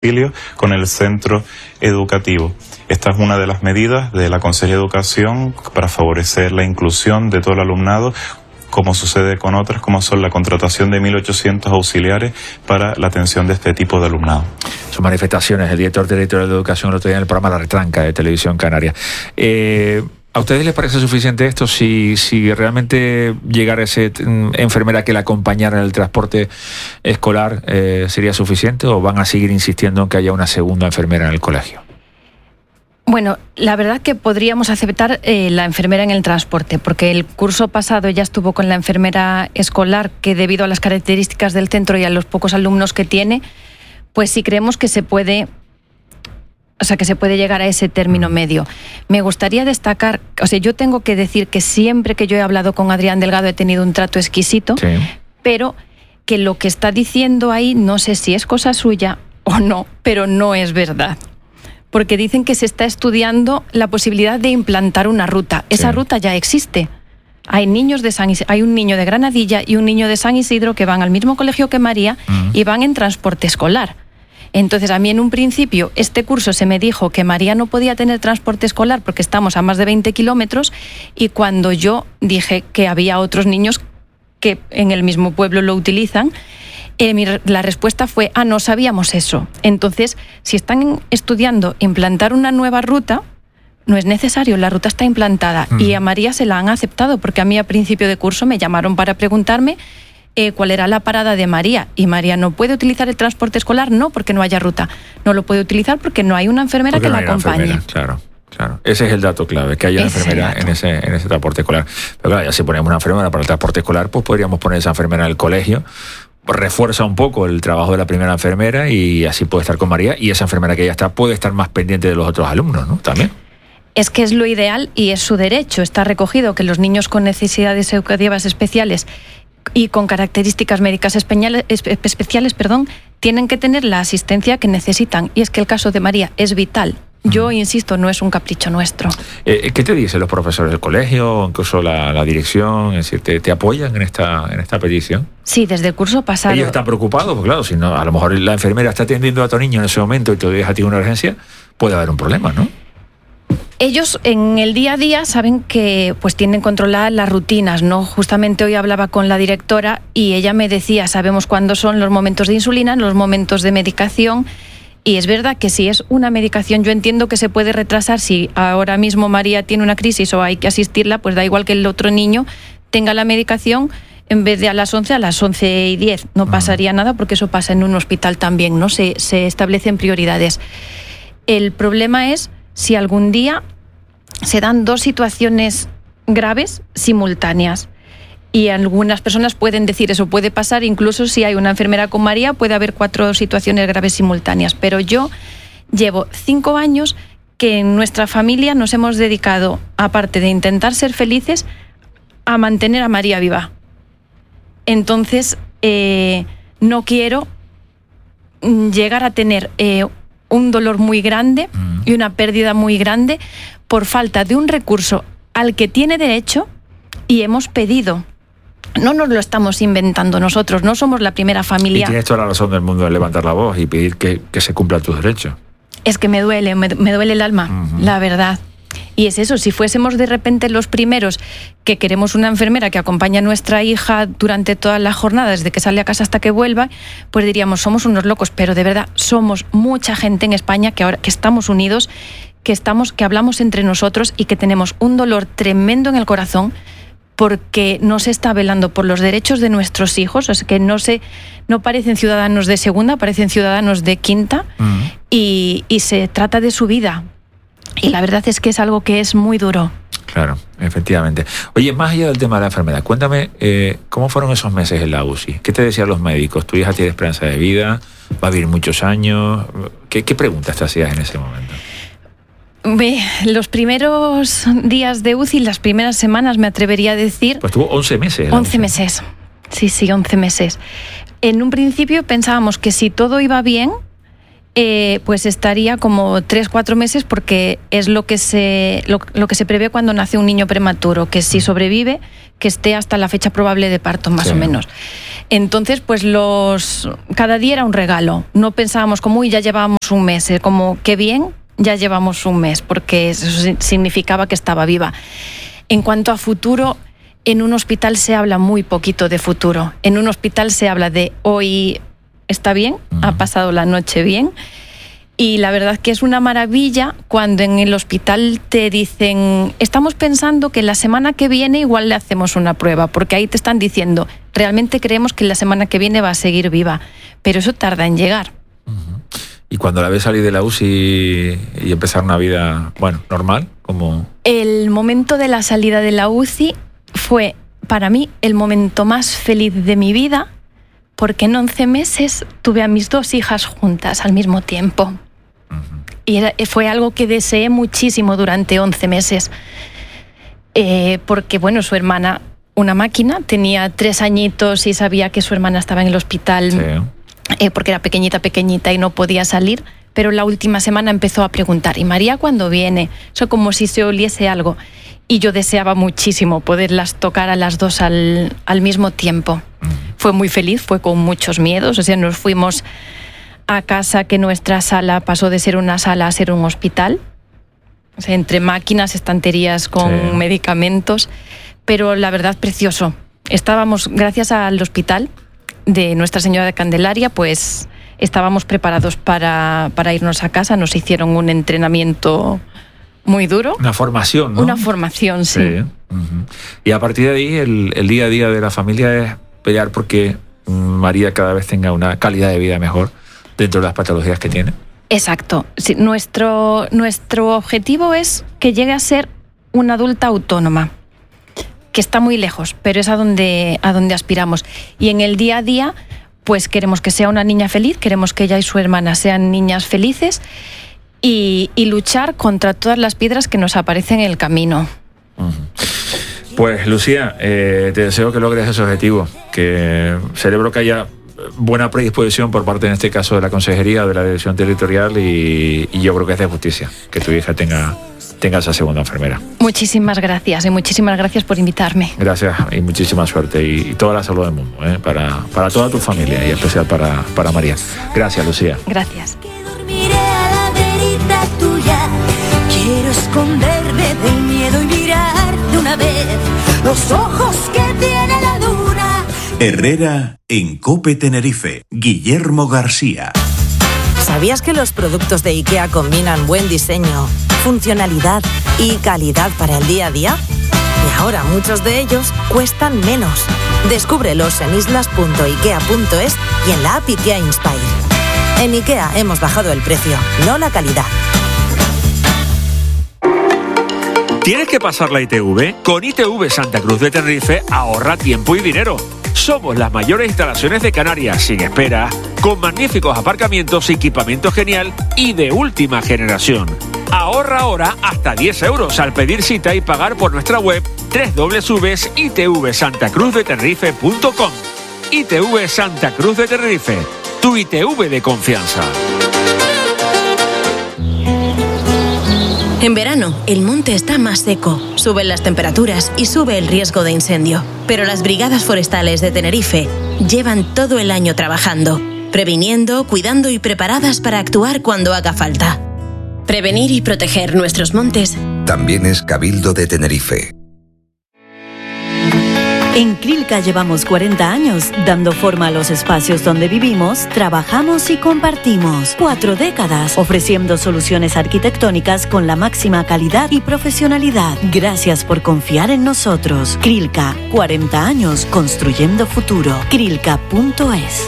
con el centro educativo. Esta es una de las medidas de la Consejería de Educación para favorecer la inclusión de todo el alumnado, como sucede con otras, como son la contratación de 1.800 auxiliares para la atención de este tipo de alumnado. Son manifestaciones. El director territorial de Educación el otro día en el programa La Retranca de Televisión Canaria. ¿A ustedes les parece suficiente esto? Si realmente llegara esa enfermera que la acompañara en el transporte escolar, ¿sería suficiente o van a seguir insistiendo en que haya una segunda enfermera en el colegio? Bueno, la verdad que podríamos aceptar la enfermera en el transporte, porque el curso pasado ya estuvo con la enfermera escolar, que debido a las características del centro y a los pocos alumnos que tiene, pues sí creemos que se puede... O sea, que se puede llegar a ese término medio. Me gustaría destacar, o sea, yo tengo que decir que siempre que yo he hablado con Adrián Delgado he tenido un trato exquisito, sí, pero que lo que está diciendo ahí, no sé si es cosa suya o no, pero no es verdad. Porque dicen que se está estudiando la posibilidad de implantar una ruta. Esa ruta ya existe. Hay niños de hay un niño de Granadilla y un niño de San Isidro que van al mismo colegio que María y van en transporte escolar. Entonces, a mí en un principio, este curso se me dijo que María no podía tener transporte escolar porque estamos a más de 20 kilómetros, y cuando yo dije que había otros niños que en el mismo pueblo lo utilizan, la respuesta fue, no sabíamos eso. Entonces, si están estudiando implantar una nueva ruta, no es necesario, la ruta está implantada. Y a María se la han aceptado, porque a mí a principio de curso me llamaron para preguntarme cuál era la parada de María, y María no puede utilizar el transporte escolar, no porque no haya ruta, no lo puede utilizar porque no hay una enfermera porque que la acompañe. Claro. Ese es el dato clave, que haya una enfermera en ese transporte escolar. Pero claro, ya si ponemos una enfermera para el transporte escolar, pues podríamos poner esa enfermera en el colegio, refuerza un poco el trabajo de la primera enfermera y así puede estar con María, y esa enfermera que ya está puede estar más pendiente de los otros alumnos, ¿no? También. Es que es lo ideal y es su derecho. Está recogido que los niños con necesidades educativas especiales y con características médicas especiales, tienen que tener la asistencia que necesitan. Y es que el caso de María es vital. Yo insisto, no es un capricho nuestro. ¿Qué te dicen los profesores del colegio, incluso la dirección? Es decir, ¿te apoyan en esta petición? Sí, desde el curso pasado. Ellos están preocupados, porque claro, si no, a lo mejor la enfermera está atendiendo a tu niño en ese momento y te deja a ti una urgencia, puede haber un problema, ¿no? Ellos en el día a día saben que pues tienen controladas las rutinas, ¿no? Justamente hoy hablaba con la directora y ella me decía, sabemos cuándo son los momentos de insulina, los momentos de medicación, y es verdad que si es una medicación, yo entiendo que se puede retrasar. Si ahora mismo María tiene una crisis o hay que asistirla, pues da igual que el otro niño tenga la medicación en vez de a las 11, a las 11:10. No pasaría nada, porque eso pasa en un hospital también, ¿no? Se establecen prioridades. El problema es si algún día se dan dos situaciones graves simultáneas. Y algunas personas pueden decir eso puede pasar, incluso si hay una enfermera con María puede haber 4 situaciones graves simultáneas. Pero yo llevo 5 años que en nuestra familia nos hemos dedicado, aparte de intentar ser felices, a mantener a María viva. Entonces, no quiero llegar a tener un dolor muy grande y una pérdida muy grande por falta de un recurso al que tiene derecho y hemos pedido. No nos lo estamos inventando nosotros, no somos la primera familia. Y tienes toda la razón del mundo de levantar la voz y pedir que se cumplan tus derechos. Es que me duele el alma, la verdad. Y es eso, si fuésemos de repente los primeros que queremos una enfermera que acompañe a nuestra hija durante todas las jornadas, desde que sale a casa hasta que vuelva, pues diríamos, somos unos locos. Pero de verdad, somos mucha gente en España que ahora que estamos unidos, que hablamos entre nosotros y que tenemos un dolor tremendo en el corazón, porque no se está velando por los derechos de nuestros hijos. O sea, que no parecen ciudadanos de segunda, parecen ciudadanos de quinta, y se trata de su vida. Y la verdad es que es algo que es muy duro. Claro, efectivamente. Oye, más allá del tema de la enfermedad, cuéntame, ¿cómo fueron esos meses en la UCI? ¿Qué te decían los médicos? ¿Tu hija tiene esperanza de vida? ¿Va a vivir muchos años? ¿Qué preguntas te hacías en ese momento? Los primeros días de UCI, las primeras semanas, me atrevería a decir... Pues tuvo 11 meses. 11 meses. Sí, 11 meses. En un principio pensábamos que si todo iba bien, pues estaría como 3-4 meses, porque es lo que se prevé cuando nace un niño prematuro, que si sobrevive, que esté hasta la fecha probable de parto, más o menos. Entonces, pues cada día era un regalo. No pensábamos como, uy, ya llevábamos un mes, como, qué bien, ya llevamos un mes, porque eso significaba que estaba viva. En cuanto a futuro, en un hospital se habla muy poquito de futuro. En un hospital se habla de hoy está bien, ha pasado la noche bien. Y la verdad que es una maravilla cuando en el hospital te dicen, estamos pensando que la semana que viene igual le hacemos una prueba, porque ahí te están diciendo, realmente creemos que la semana que viene va a seguir viva, pero eso tarda en llegar. Y cuando la ves salir de la UCI y empezar una vida, bueno, normal, como... El momento de la salida de la UCI fue, para mí, el momento más feliz de mi vida, porque en 11 meses tuve a mis 2 hijas juntas al mismo tiempo. Y fue algo que deseé muchísimo durante 11 meses. Porque, bueno, su hermana, una máquina, tenía 3 añitos y sabía que su hermana estaba en el hospital, sí. Porque era pequeñita y no podía salir. Pero la última semana empezó a preguntar, ¿y María cuándo viene? Eso como si se oliese algo. Y yo deseaba muchísimo poderlas tocar a las 2 al mismo tiempo. Fue muy feliz, fue con muchos miedos. O sea, nos fuimos a casa, que nuestra sala pasó de ser una sala a ser un hospital. O sea, entre máquinas, estanterías con medicamentos. Pero la verdad, precioso. Estábamos, gracias al hospital de Nuestra Señora de Candelaria, pues estábamos preparados para irnos a casa. Nos hicieron un entrenamiento muy duro. Una formación, ¿no? Una formación, sí. Y a partir de ahí, el día a día de la familia es pelear porque María cada vez tenga una calidad de vida mejor dentro de las patologías que tiene. Exacto. Sí, nuestro objetivo es que llegue a ser una adulta autónoma, que está muy lejos, pero es a donde aspiramos. Y en el día a día, pues queremos que sea una niña feliz, queremos que ella y su hermana sean niñas felices y luchar contra todas las piedras que nos aparecen en el camino. Pues Lucía, te deseo que logres ese objetivo, que celebro que haya buena predisposición por parte, en este caso, de la Consejería, de la Dirección Territorial, y yo creo que es de justicia que tu hija tenga esa segunda enfermera. Muchísimas gracias, y muchísimas gracias por invitarme. Gracias y muchísima suerte y toda la salud del mundo, para toda tu familia y en especial para María. Gracias, Lucía. Gracias. Quiero esconderme del miedo y mirar de una vez los ojos que tiene la luna. Herrera en COPE Tenerife. Guillermo García. ¿Sabías que los productos de IKEA combinan buen diseño, funcionalidad y calidad para el día a día? Y ahora muchos de ellos cuestan menos. Descúbrelos en islas.ikea.es y en la app IKEA Inspire. En IKEA hemos bajado el precio, no la calidad. ¿Tienes que pasar la ITV? Con ITV Santa Cruz de Tenerife ahorra tiempo y dinero. Somos las mayores instalaciones de Canarias, sin espera, con magníficos aparcamientos, equipamiento genial y de última generación. Ahorra ahora hasta 10 euros al pedir cita y pagar por nuestra web www.itvsantacruzdetenerife.com. ITV Santa Cruz de Tenerife, tu ITV de confianza. En verano, el monte está más seco, suben las temperaturas y sube el riesgo de incendio. Pero las brigadas forestales de Tenerife llevan todo el año trabajando, previniendo, cuidando y preparadas para actuar cuando haga falta. Prevenir y proteger nuestros montes también es Cabildo de Tenerife. En Crilca llevamos 40 años dando forma a los espacios donde vivimos, trabajamos y compartimos. 4 décadas ofreciendo soluciones arquitectónicas con la máxima calidad y profesionalidad. Gracias por confiar en nosotros. Crilca, 40 años construyendo futuro. Crilca.es.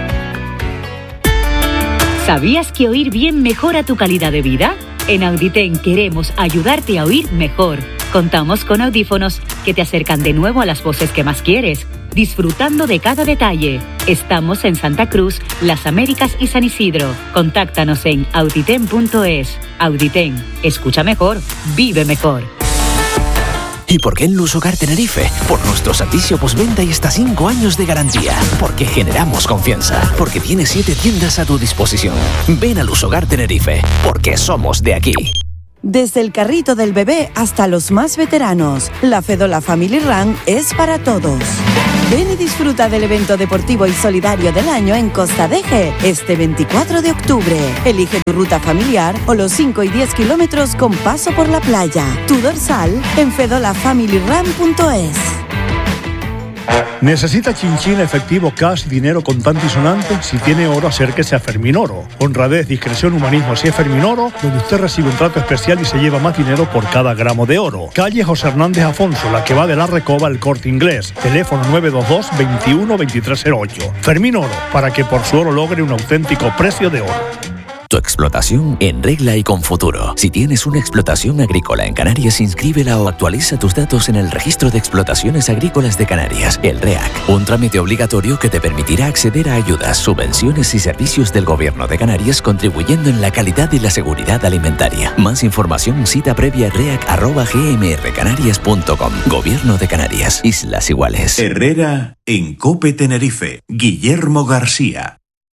¿Sabías que oír bien mejora tu calidad de vida? En Auditen queremos ayudarte a oír mejor. Contamos con audífonos que te acercan de nuevo a las voces que más quieres, disfrutando de cada detalle. Estamos en Santa Cruz, Las Américas y San Isidro. Contáctanos en auditen.es. Auditen, escucha mejor, vive mejor. ¿Y por qué en Luz Hogar Tenerife? Por nuestro servicio postventa y hasta 5 años de garantía. Porque generamos confianza. Porque tiene 7 tiendas a tu disposición. Ven a Luz Hogar Tenerife, porque somos de aquí. Desde el carrito del bebé hasta los más veteranos, la Fedola Family Run es para todos. Ven y disfruta del evento deportivo y solidario del año en Costa Deje este 24 de octubre. Elige tu ruta familiar o los 5 y 10 kilómetros con paso por la playa. Tu dorsal en fedolafamilyram.es. ¿Necesita chinchín, efectivo, cash, dinero contante y sonante? Si tiene oro, acérquese a Fermín Oro. Honradez, discreción, humanismo, así es Fermín Oro, donde usted recibe un trato especial y se lleva más dinero por cada gramo de oro. Calle José Hernández Afonso, la que va de la Recoba al Corte Inglés. Teléfono 922 21 2308. Fermín Oro, para que por su oro logre un auténtico precio de oro. Tu explotación en regla y con futuro. Si tienes una explotación agrícola en Canarias, inscríbela o actualiza tus datos en el Registro de Explotaciones Agrícolas de Canarias, el REAC. Un trámite obligatorio que te permitirá acceder a ayudas, subvenciones y servicios del Gobierno de Canarias, contribuyendo en la calidad y la seguridad alimentaria. Más información, cita previa reac@gmrcanarias.com. Gobierno de Canarias, Islas Iguales. Herrera en COPE Tenerife. Guillermo García.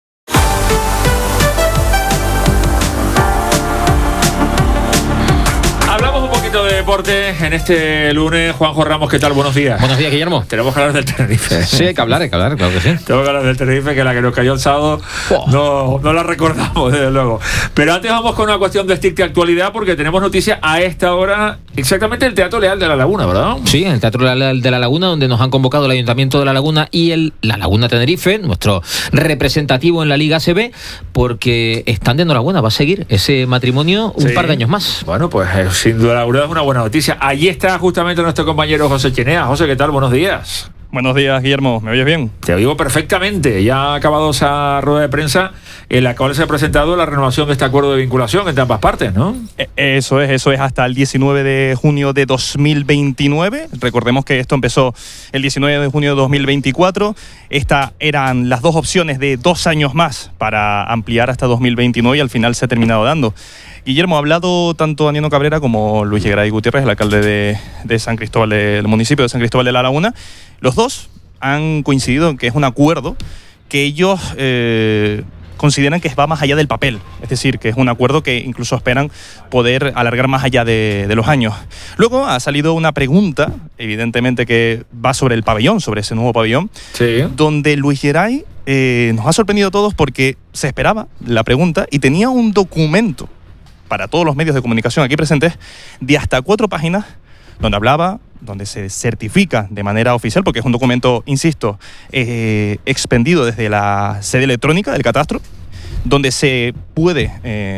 De deporte en este lunes. Juanjo Ramos, ¿qué tal? Buenos días. Buenos días, Guillermo. Tenemos que hablar del Tenerife. Sí, hay que hablar, claro que sí. Tenemos que hablar del Tenerife, que la que nos cayó el sábado no la recordamos, desde luego. Pero antes vamos con una cuestión de estricta actualidad, porque tenemos noticias a esta hora, exactamente el Teatro Leal de La Laguna, ¿verdad? Sí, en el Teatro Leal de La Laguna, donde nos han convocado el Ayuntamiento de La Laguna y La Laguna Tenerife, nuestro representativo en la Liga ACB, porque están de enhorabuena, va a seguir ese matrimonio un par de años más. Bueno, pues sin duda alguna es una buena noticia. Allí está justamente nuestro compañero José Chinea. José, ¿qué tal? Buenos días. Buenos días, Guillermo. ¿Me oyes bien? Te oigo perfectamente. Ya ha acabado esa rueda de prensa en la cual se ha presentado la renovación de este acuerdo de vinculación entre ambas partes, ¿no? Eso es hasta el 19 de junio de 2029. Recordemos que esto empezó el 19 de junio de 2024. Estas eran las dos opciones de 2 años más para ampliar hasta 2029 y al final se ha terminado dando. Guillermo, ha hablado tanto Daniel Cabrera como Luis Yegaray Gutiérrez, el alcalde de San Cristóbal, del municipio de San Cristóbal de La Laguna. Los dos han coincidido en que es un acuerdo que ellos consideran que va más allá del papel. Es decir, que es un acuerdo que incluso esperan poder alargar más allá de los años. Luego ha salido una pregunta, evidentemente que va sobre el pabellón, sobre ese nuevo pabellón, sí, donde Luis Yegaray nos ha sorprendido a todos porque se esperaba la pregunta y tenía un documento para todos los medios de comunicación aquí presentes, de hasta 4 páginas, donde hablaba, donde se certifica de manera oficial, porque es un documento, insisto, expendido desde la sede electrónica del catastro, donde se puede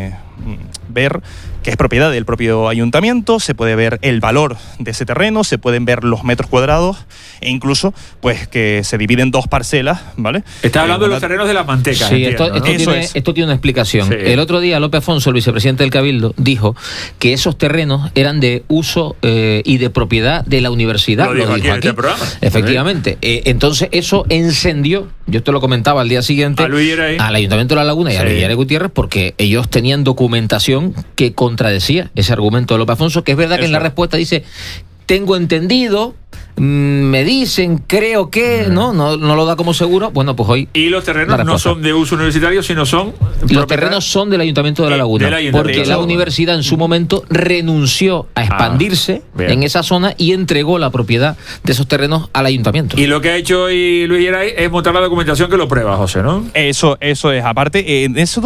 ver que es propiedad del propio ayuntamiento, se puede ver el valor de ese terreno, se pueden ver los metros cuadrados e incluso pues que se divide en 2 parcelas, ¿vale? Estás hablando de los terrenos de la Manteca. Sí, entiendo, esto tiene una explicación. Sí. El otro día López Afonso, el vicepresidente del Cabildo, dijo que esos terrenos eran de uso y de propiedad de la universidad. Lo dijo aquí en este programa. Efectivamente. Entonces eso encendió, yo te lo comentaba al día siguiente, al Ayuntamiento de La Laguna y a Luis Yegaray Gutiérrez, porque ellos tenían documentación que contradecía ese argumento de López Afonso, que es verdad que en la respuesta dice, tengo entendido, me dicen, creo que, no lo da como seguro. Bueno, pues hoy... Y los terrenos no son de uso universitario, sino son... Los terrenos son del Ayuntamiento de La Laguna, porque la universidad en su momento renunció a expandirse en esa zona y entregó la propiedad de esos terrenos al Ayuntamiento. Y lo que ha hecho hoy Luis Yegaray es montar la documentación que lo prueba, José, ¿no? Eso es. Aparte,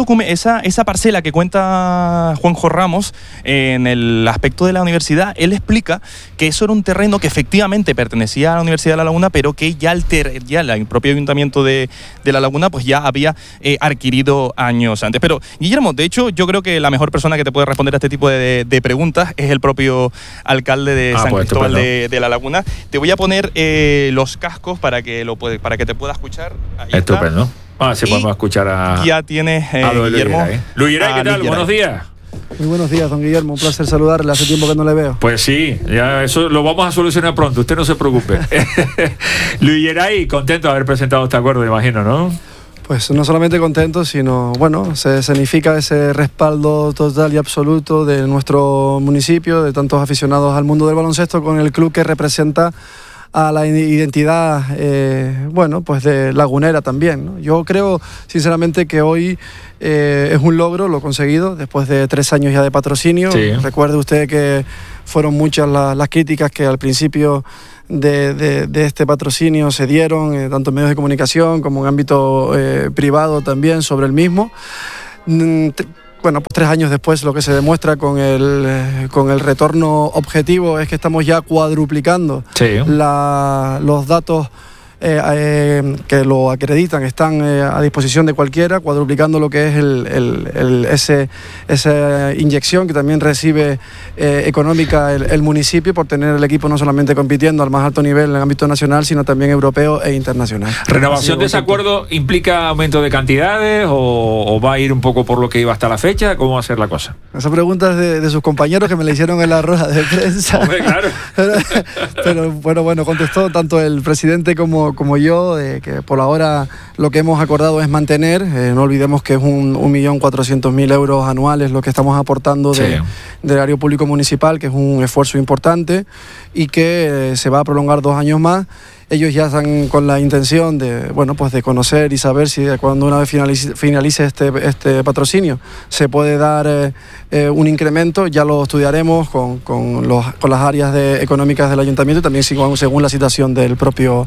esa parcela que cuenta Juanjo Ramos, en el aspecto de la universidad, él explica que eso era un terreno que efectivamente pertenecía a la Universidad de La Laguna, pero que ya el propio Ayuntamiento de La Laguna pues ya había adquirido años antes. Pero, Guillermo, de hecho, yo creo que la mejor persona que te puede responder a este tipo de preguntas es el propio alcalde de San Cristóbal de La Laguna. Te voy a poner los cascos para que te pueda escuchar. Ahí estupendo. Si podemos escuchar a... Ya tienes, Guillermo. Luis Yegaray, ¿qué tal? Buenos días. Muy buenos días, don Guillermo, un placer saludarle, hace tiempo que no le veo. Pues sí, ya eso lo vamos a solucionar pronto, usted no se preocupe. Luis Yegaray, contento de haber presentado este acuerdo, imagino, ¿no? Pues no solamente contento, sino, bueno, se significa ese respaldo total y absoluto de nuestro municipio, de tantos aficionados al mundo del baloncesto, con el club que representa a la identidad, pues de lagunera también, ¿no? Yo creo, sinceramente, que hoy es un logro, lo conseguido, después de 3 años ya de patrocinio. Sí. Recuerde usted que fueron muchas las críticas que al principio de este patrocinio se dieron, tanto en medios de comunicación como en ámbito privado también sobre el mismo. Bueno, pues 3 años después lo que se demuestra con el retorno objetivo es que estamos ya cuadruplicando los datos que lo acreditan, están a disposición de cualquiera, cuadruplicando lo que es esa inyección que también recibe económica el municipio por tener el equipo no solamente compitiendo al más alto nivel en el ámbito nacional, sino también europeo e internacional. ¿Renovación de ese acuerdo implica aumento de cantidades o va a ir un poco por lo que iba hasta la fecha? ¿Cómo va a ser la cosa? Esa pregunta es de sus compañeros que me la hicieron en la rueda de prensa. Hombre, claro. pero bueno, contestó tanto el presidente como yo, que por ahora lo que hemos acordado es mantener, no olvidemos que es 1.400.000 euros anuales lo que estamos aportando del erario público municipal, que es un esfuerzo importante y que se va a prolongar 2 años más. Ellos ya están con la intención de conocer y saber si cuando una vez finalice este patrocinio se puede dar un incremento. Ya lo estudiaremos con las áreas económicas del ayuntamiento y también según la situación del propio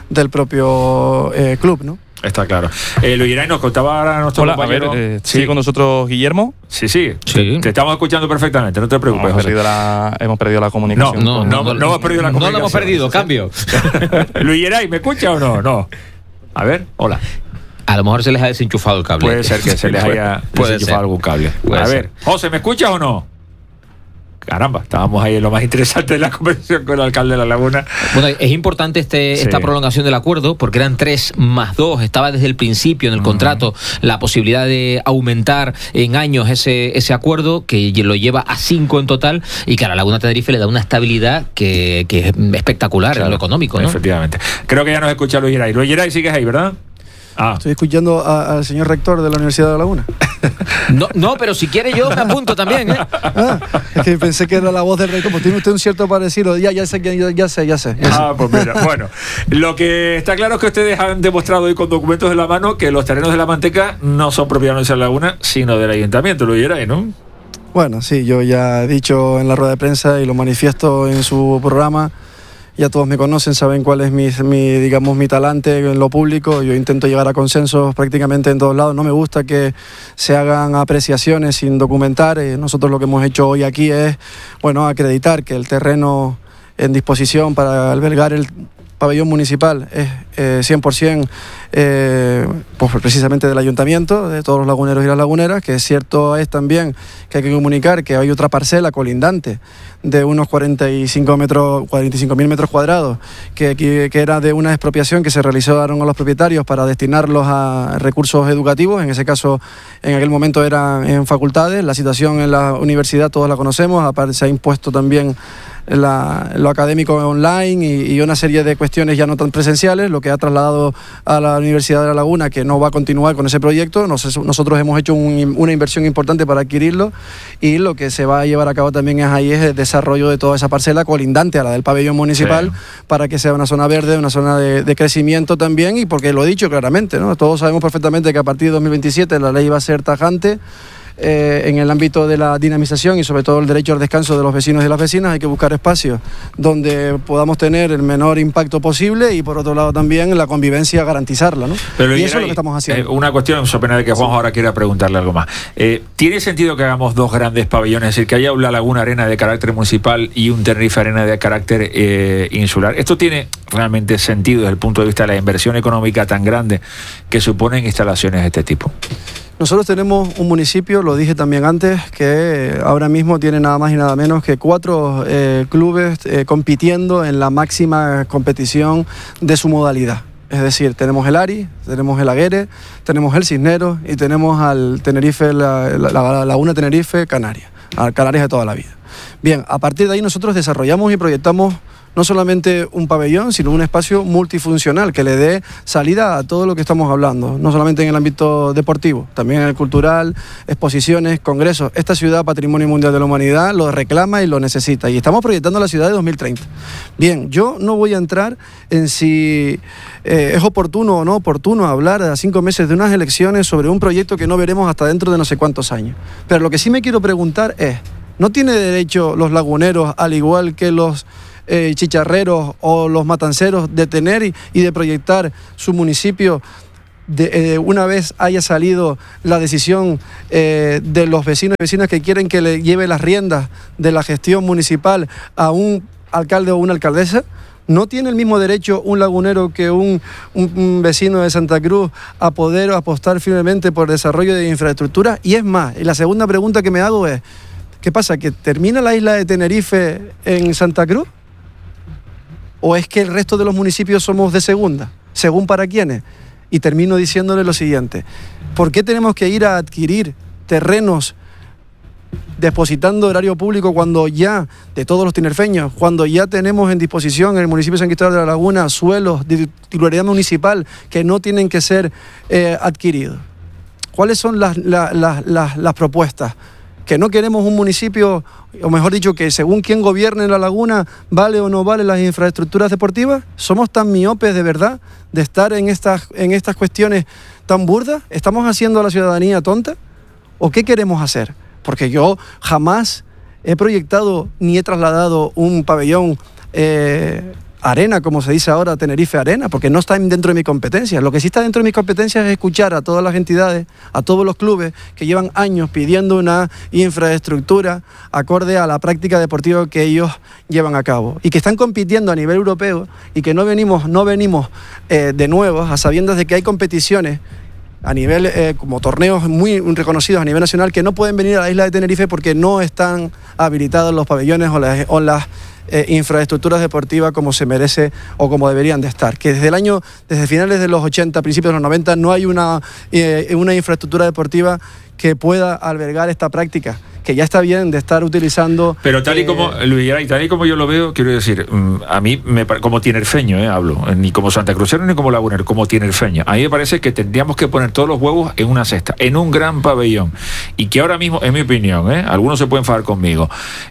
club, ¿no? Está claro. Luis Geray, nos contaba ahora nuestro compañero. A ver, ¿sigue con nosotros Guillermo? Sí. Te estamos escuchando perfectamente, no te preocupes. Hemos perdido la comunicación. No hemos perdido la comunicación. No la hemos perdido, cambio. Luis Geray, ¿me escucha o no? No. A ver, hola. A lo mejor se les ha desenchufado el cable. Puede ser que se les haya desenchufado algún cable. A ver, José, ¿me escuchas o no? Caramba, estábamos ahí en lo más interesante de la conversación con el alcalde de La Laguna. Bueno, es importante esta prolongación del acuerdo porque eran 3 más 2, estaba desde el principio en el contrato la posibilidad de aumentar en años ese acuerdo que lo lleva a 5 en total y que a La Laguna Tenerife le da una estabilidad que es espectacular en lo económico, ¿no? Efectivamente. Creo que ya nos escucha Luis Geray. Luis Geray, sigues ahí, ¿verdad? Estoy escuchando al señor rector de la Universidad de La Laguna. No, pero si quiere yo me apunto también, ¿eh? Es que pensé que era la voz del rector. Como tiene usted un cierto parecido, ya sé. Pues mira, bueno. Lo que está claro es que ustedes han demostrado hoy con documentos en la mano que los terrenos de La Manteca no son propiedad de La Laguna, sino del ayuntamiento, Luis Geray, ¿no? Bueno, sí, yo ya he dicho en la rueda de prensa y lo manifiesto en su programa. Ya todos me conocen, saben cuál es mi talante en lo público. Yo intento llegar a consensos prácticamente en todos lados. No me gusta que se hagan apreciaciones sin documentar. Nosotros lo que hemos hecho hoy aquí es, acreditar que el terreno en disposición para albergar el pabellón municipal es 100% pues precisamente del ayuntamiento, de todos los laguneros y las laguneras, que cierto es también que hay que comunicar que hay otra parcela colindante de unos 45.000 metros cuadrados que era de una expropiación que se realizaron a los propietarios para destinarlos a recursos educativos. En ese caso, en aquel momento eran en facultades. La situación en la universidad todos la conocemos, aparte se ha impuesto también lo académico online y una serie de cuestiones ya no tan presenciales, lo que ha trasladado a la Universidad de La Laguna que no va a continuar con ese proyecto. Nosotros hemos hecho una inversión importante para adquirirlo y lo que se va a llevar a cabo también es el desarrollo de toda esa parcela colindante a la del pabellón municipal para que sea una zona verde, una zona de crecimiento también, y porque lo he dicho claramente, ¿no? Todos sabemos perfectamente que a partir de 2027 la ley va a ser tajante. En el ámbito de la dinamización y sobre todo el derecho al descanso de los vecinos y las vecinas, hay que buscar espacios donde podamos tener el menor impacto posible y por otro lado también la convivencia garantizarla, ¿no? Pero y eso es lo que estamos haciendo. Una cuestión, so pena de que Juanjo ahora quiera preguntarle algo más. ¿Tiene sentido que hagamos 2 grandes pabellones, es decir, que haya una Laguna Arena de carácter municipal y un Tenerife Arena de carácter insular? ¿Esto tiene realmente sentido desde el punto de vista de la inversión económica tan grande que suponen instalaciones de este tipo? Nosotros tenemos un municipio, lo dije también antes, que ahora mismo tiene nada más y nada menos que 4 clubes compitiendo en la máxima competición de su modalidad. Es decir, tenemos el Ari, tenemos el Aguere, tenemos el Cisneros y tenemos al Tenerife, la Laguna Tenerife Canarias, a Canarias de toda la vida. Bien, a partir de ahí nosotros desarrollamos y proyectamos no solamente un pabellón, sino un espacio multifuncional que le dé salida a todo lo que estamos hablando, no solamente en el ámbito deportivo, también en el cultural, exposiciones, congresos. Esta ciudad, Patrimonio Mundial de la Humanidad, lo reclama y lo necesita, y estamos proyectando la ciudad de 2030. Bien, yo no voy a entrar en si es oportuno o no oportuno hablar a 5 meses de unas elecciones sobre un proyecto que no veremos hasta dentro de no sé cuántos años. Pero lo que sí me quiero preguntar es, ¿no tiene derecho los laguneros, al igual que los chicharreros o los matanceros de tener y de proyectar su municipio una vez haya salido la decisión de los vecinos y vecinas que quieren que le lleve las riendas de la gestión municipal a un alcalde o una alcaldesa? ¿No tiene el mismo derecho un lagunero que un vecino de Santa Cruz a poder apostar firmemente por el desarrollo de infraestructura? Y es más, y la segunda pregunta que me hago es, ¿qué pasa? ¿Que termina la isla de Tenerife en Santa Cruz? ¿O es que el resto de los municipios somos de segunda? ¿Según para quiénes? Y termino diciéndole lo siguiente: ¿por qué tenemos que ir a adquirir terrenos depositando horario público cuando ya, de todos los tinerfeños, cuando ya tenemos en disposición en el municipio de San Cristóbal de la Laguna suelos de titularidad municipal que no tienen que ser adquiridos? ¿Cuáles son las propuestas? Que no queremos un municipio, o mejor dicho, que según quien gobierne la laguna, ¿vale o no vale las infraestructuras deportivas? ¿Somos tan miopes de verdad de estar en estas cuestiones tan burdas? ¿Estamos haciendo a la ciudadanía tonta? ¿O qué queremos hacer? Porque yo jamás he proyectado ni he trasladado un pabellón arena, como se dice ahora, Tenerife Arena, porque no está dentro de mi competencia. Lo que sí está dentro de mis competencias es escuchar a todas las entidades, a todos los clubes que llevan años pidiendo una infraestructura acorde a la práctica deportiva que ellos llevan a cabo y que están compitiendo a nivel europeo y que no venimos de nuevo a sabiendas de que hay competiciones a nivel, como torneos muy reconocidos a nivel nacional, que no pueden venir a la isla de Tenerife porque no están habilitados los pabellones o las infraestructuras deportivas como se merece o como deberían de estar. Que desde finales de los 80, principios de los 90, no hay una infraestructura deportiva que pueda albergar esta práctica, que ya está bien de estar utilizando. Pero tal y como, Luis Geray, tal y como yo lo veo, quiero decir, a mí, como tinerfeño, hablo, ni como santacrucero ni como lagunero, como tinerfeño, a mí me parece que tendríamos que poner todos los huevos en una cesta, en un gran pabellón, y que ahora mismo, en mi opinión, algunos se pueden enfadar conmigo,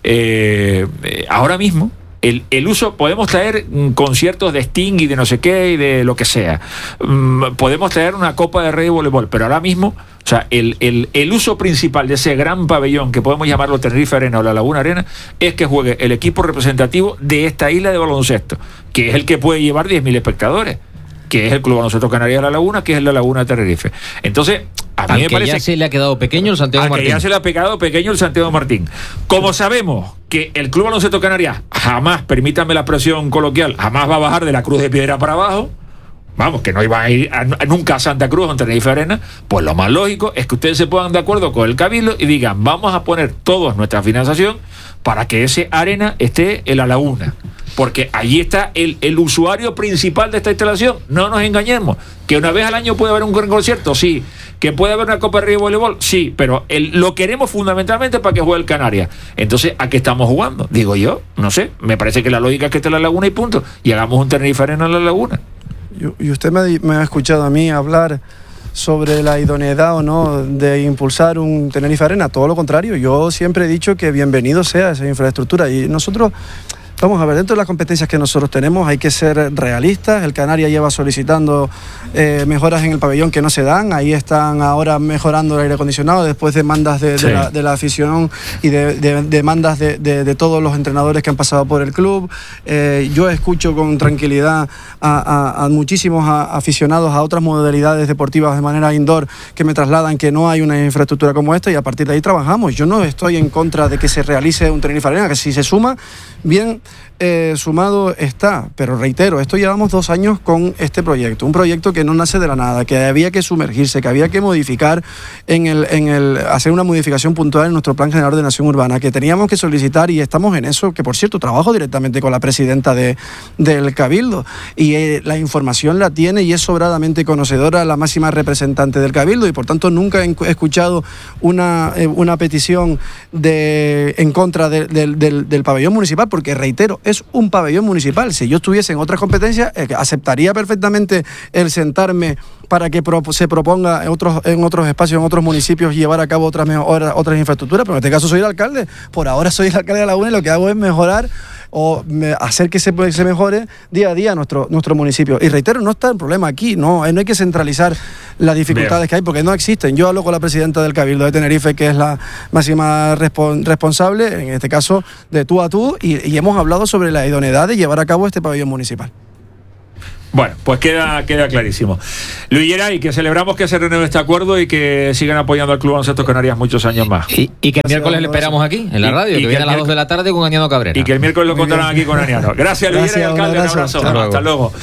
ahora mismo, el uso, podemos traer conciertos de Sting y de no sé qué y de lo que sea, podemos traer una Copa de Rey de voleibol, pero ahora mismo, o sea, el uso principal de ese gran pabellón, que podemos llamarlo Tenerife Arena o la Laguna Arena, es que juegue el equipo representativo de esta isla de baloncesto, que es el que puede llevar 10.000 espectadores, que es el Club Baloncesto Canarias de la Laguna, que es la Laguna de Tenerife. Entonces, a mí me parece ya se le ha quedado pequeño el Santiago Martín. Ya se le ha pegado pequeño el Santiago Martín. Como sabemos que el Club Baloncesto Canarias jamás, permítanme la expresión coloquial, jamás va a bajar de la Cruz de Piedra para abajo, vamos, que no iba a ir nunca a Santa Cruz o a Tenerife Arena, pues lo más lógico es que ustedes se pongan de acuerdo con el Cabildo y digan, vamos a poner toda nuestra financiación para que ese arena esté en la laguna. Porque allí está el usuario principal de esta instalación. No nos engañemos. Que una vez al año puede haber un gran concierto, sí. Que puede haber una Copa de Río de voleibol, sí. Pero lo queremos fundamentalmente para que juegue el Canarias. Entonces, ¿a qué estamos jugando? Digo yo, no sé. Me parece que la lógica es que esté en la laguna y punto. Y hagamos un Tenerife Arena en la laguna. Y usted me ha escuchado a mí hablar sobre la idoneidad o no de impulsar un Tenerife Arena. Todo lo contrario. Yo siempre he dicho que bienvenido sea esa infraestructura. Y nosotros... Vamos a ver, dentro de las competencias que nosotros tenemos hay que ser realistas. El Canarias lleva solicitando mejoras en el pabellón que no se dan. Ahí están ahora mejorando el aire acondicionado después de demandas de la afición y de demandas de todos los entrenadores que han pasado por el club. Yo escucho con tranquilidad a muchísimos aficionados a otras modalidades deportivas de manera indoor que me trasladan que no hay una infraestructura como esta y a partir de ahí trabajamos. Yo no estoy en contra de que se realice un Tenerife Arena, que si se suma, bien sumado está, pero reitero, esto llevamos 2 años con este proyecto, un proyecto que no nace de la nada, que había que sumergirse, que había que modificar hacer una modificación puntual en nuestro plan general de ordenación urbana, que teníamos que solicitar y estamos en eso, que por cierto trabajo directamente con la presidenta del Cabildo y la información la tiene y es sobradamente conocedora la máxima representante del Cabildo y por tanto nunca he escuchado una petición en contra del pabellón municipal, porque reitero, es un pabellón municipal. Si yo estuviese en otras competencias, aceptaría perfectamente el sentarme para que se proponga en otros espacios, en otros municipios, llevar a cabo otras infraestructuras, pero en este caso soy el alcalde. Por ahora soy el alcalde de La Laguna y lo que hago es mejorar o hacer que se mejore día a día nuestro municipio. Y reitero, no está el problema aquí, no hay que centralizar las dificultades que hay, porque no existen. Yo hablo con la presidenta del Cabildo de Tenerife, que es la máxima responsable, en este caso de tú a tú, y hemos hablado sobre la idoneidad de llevar a cabo este pabellón municipal. Bueno, pues queda clarísimo. Luis Geray, que celebramos que se renueve este acuerdo y que sigan apoyando al Club Baloncesto Canarias muchos años más. Y que el miércoles le esperamos aquí, en la radio, que viene a las 2 de la tarde con Aniano Cabrera. Y que el miércoles lo contarán aquí con Aniano. Gracias, Luis Geray, alcalde. Un abrazo. Hasta luego.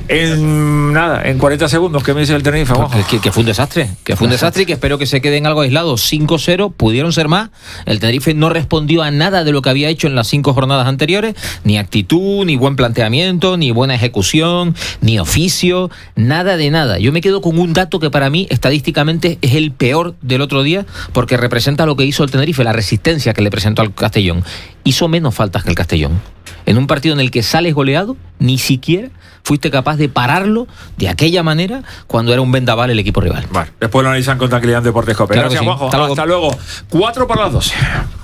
En 40 segundos, ¿qué me dice el Tenerife? Que fue un desastre. Que fue un desastre y que espero que se queden algo aislados. 5-0, pudieron ser más. El Tenerife no respondió a nada de lo que había hecho en las 5 jornadas anteriores. Ni actitud, ni buen planteamiento, ni buena ejecución, ni oficio, nada de nada. Yo me quedo con un dato que para mí estadísticamente es el peor del otro día, porque representa lo que hizo el Tenerife, la resistencia que le presentó al Castellón. Hizo menos faltas que el Castellón. En un partido en el que sales goleado, ni siquiera fuiste capaz de pararlo de aquella manera cuando era un vendaval el equipo rival. Vale, después lo analizan con tranquilidad en Deportes Cope. Claro, gracias, sí. Juanjo. Hasta luego. 4:12.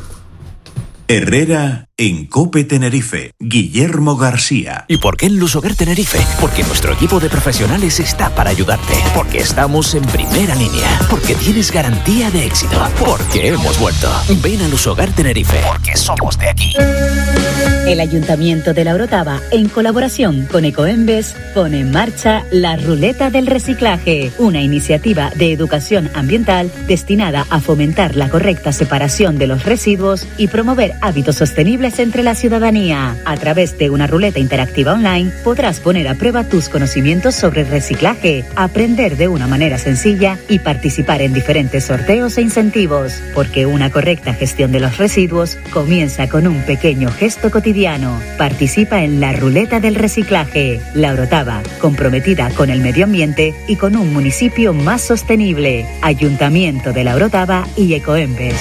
Herrera en COPE Tenerife, Guillermo García. ¿Y por qué en Lusogar Tenerife? Porque nuestro equipo de profesionales está para ayudarte. Porque estamos en primera línea. Porque tienes garantía de éxito. Porque hemos vuelto. Ven a Lusogar Tenerife. Porque somos de aquí. El Ayuntamiento de La Orotava, en colaboración con Ecoembes, pone en marcha la Ruleta del Reciclaje, una iniciativa de educación ambiental destinada a fomentar la correcta separación de los residuos y promover hábitos sostenibles entre la ciudadanía. A través de una ruleta interactiva online podrás poner a prueba tus conocimientos sobre reciclaje, aprender de una manera sencilla y participar en diferentes sorteos e incentivos, porque una correcta gestión de los residuos comienza con un pequeño gesto cotidiano. Participa en la Ruleta del Reciclaje. La Orotava, comprometida con el medio ambiente y con un municipio más sostenible. Ayuntamiento de La Orotava y Ecoembes.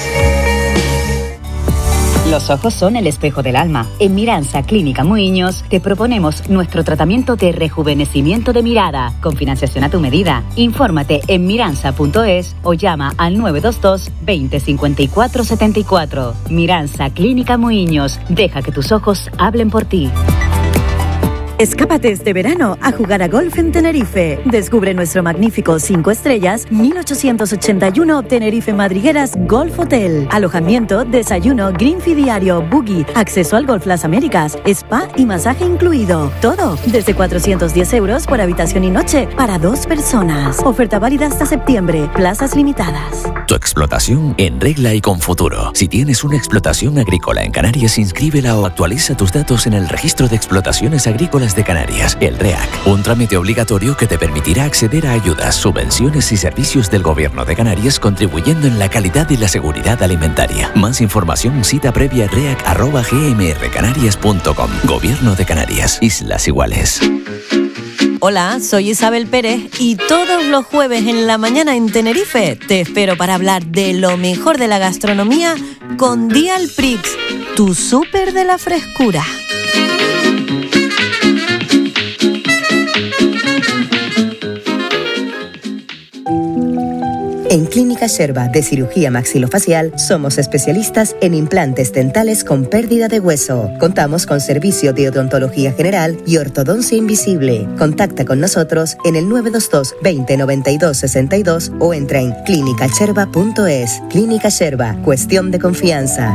Los ojos son el espejo del alma. En Miransa Clínica Muiños te proponemos nuestro tratamiento de rejuvenecimiento de mirada con financiación a tu medida. Infórmate en miransa.es o llama al 922 20 54 74. Miransa Clínica Muiños. Deja que tus ojos hablen por ti. Escápate este verano a jugar a golf en Tenerife. Descubre nuestro magnífico 5 estrellas 1881 Tenerife Madrigueras Golf Hotel. Alojamiento, desayuno, green fee diario, buggy, acceso al Golf Las Américas, spa y masaje incluido. Todo desde 410 euros por habitación y noche para 2 personas. Oferta válida hasta septiembre. Plazas limitadas. Tu explotación en regla y con futuro. Si tienes una explotación agrícola en Canarias, inscríbela o actualiza tus datos en el Registro de Explotaciones Agrícolas de Canarias, el REAC, un trámite obligatorio que te permitirá acceder a ayudas, subvenciones y servicios del Gobierno de Canarias, contribuyendo en la calidad y la seguridad alimentaria. Más información, cita previa reac@gmrcanarias.com. Gobierno de Canarias, Islas Iguales. Hola, soy Isabel Pérez y todos los jueves en la mañana en Tenerife te espero para hablar de lo mejor de la gastronomía con Dial Prix, tu súper de la frescura. En Clínica Sherba de Cirugía Maxilofacial somos especialistas en implantes dentales con pérdida de hueso. Contamos con servicio de odontología general y ortodoncia invisible. Contacta con nosotros en el 922 20 92 62 o entra en clinicasherba.es. Clínica Sherba, cuestión de confianza.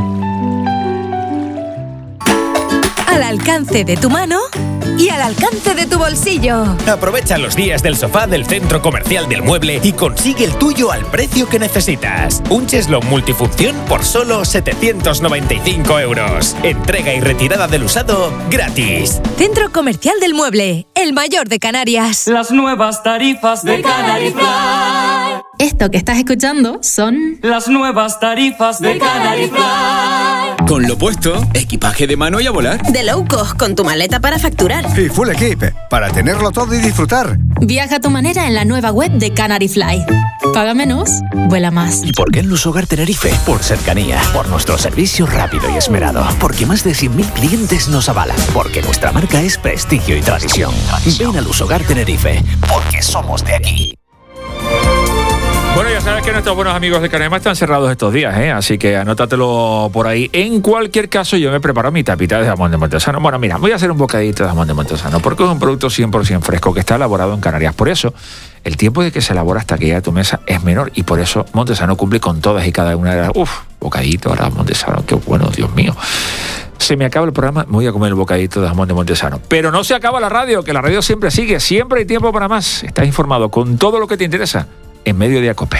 Al alcance de tu mano y al alcance de tu bolsillo. Aprovecha los días del sofá del Centro Comercial del Mueble y consigue el tuyo al precio que necesitas. Un cheslón multifunción por solo 795 euros. Entrega y retirada del usado gratis. Centro Comercial del Mueble, el mayor de Canarias. Las nuevas tarifas de Canary Fly. Esto que estás escuchando son las nuevas tarifas de Canary Fly. Con lo puesto, equipaje de mano y a volar. De low cost, con tu maleta para facturar. Y full equip, para tenerlo todo y disfrutar. Viaja a tu manera en la nueva web de Canary Fly. Paga menos, vuela más. ¿Y por qué en Lusogar Tenerife? Por cercanía, por nuestro servicio rápido y esmerado, porque más de 100.000 clientes nos avalan, porque nuestra marca es prestigio y tradición. Ven a Lusogar Tenerife, porque somos de aquí. Bueno, ya sabes que nuestros buenos amigos de Canema están cerrados estos días, así que anótatelo por ahí. En cualquier caso, yo me preparo mi tapita de jamón de Montesano. Bueno, mira, voy a hacer un bocadito de jamón de Montesano, porque es un producto 100% fresco que está elaborado en Canarias. Por eso, el tiempo de que se elabora hasta que llegue a tu mesa es menor, y por eso Montesano cumple con todas y cada una de las... Bocadito ahora Montesano, qué bueno, Dios mío. Se me acaba el programa, me voy a comer el bocadito de jamón de Montesano. Pero no se acaba la radio, que la radio siempre sigue, siempre hay tiempo para más. Estás informado con todo lo que te interesa en Mediodía COPE.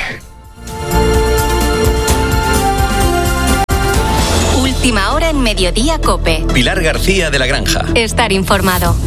Última hora en Mediodía COPE. Pilar García de la Granja. Estar informado.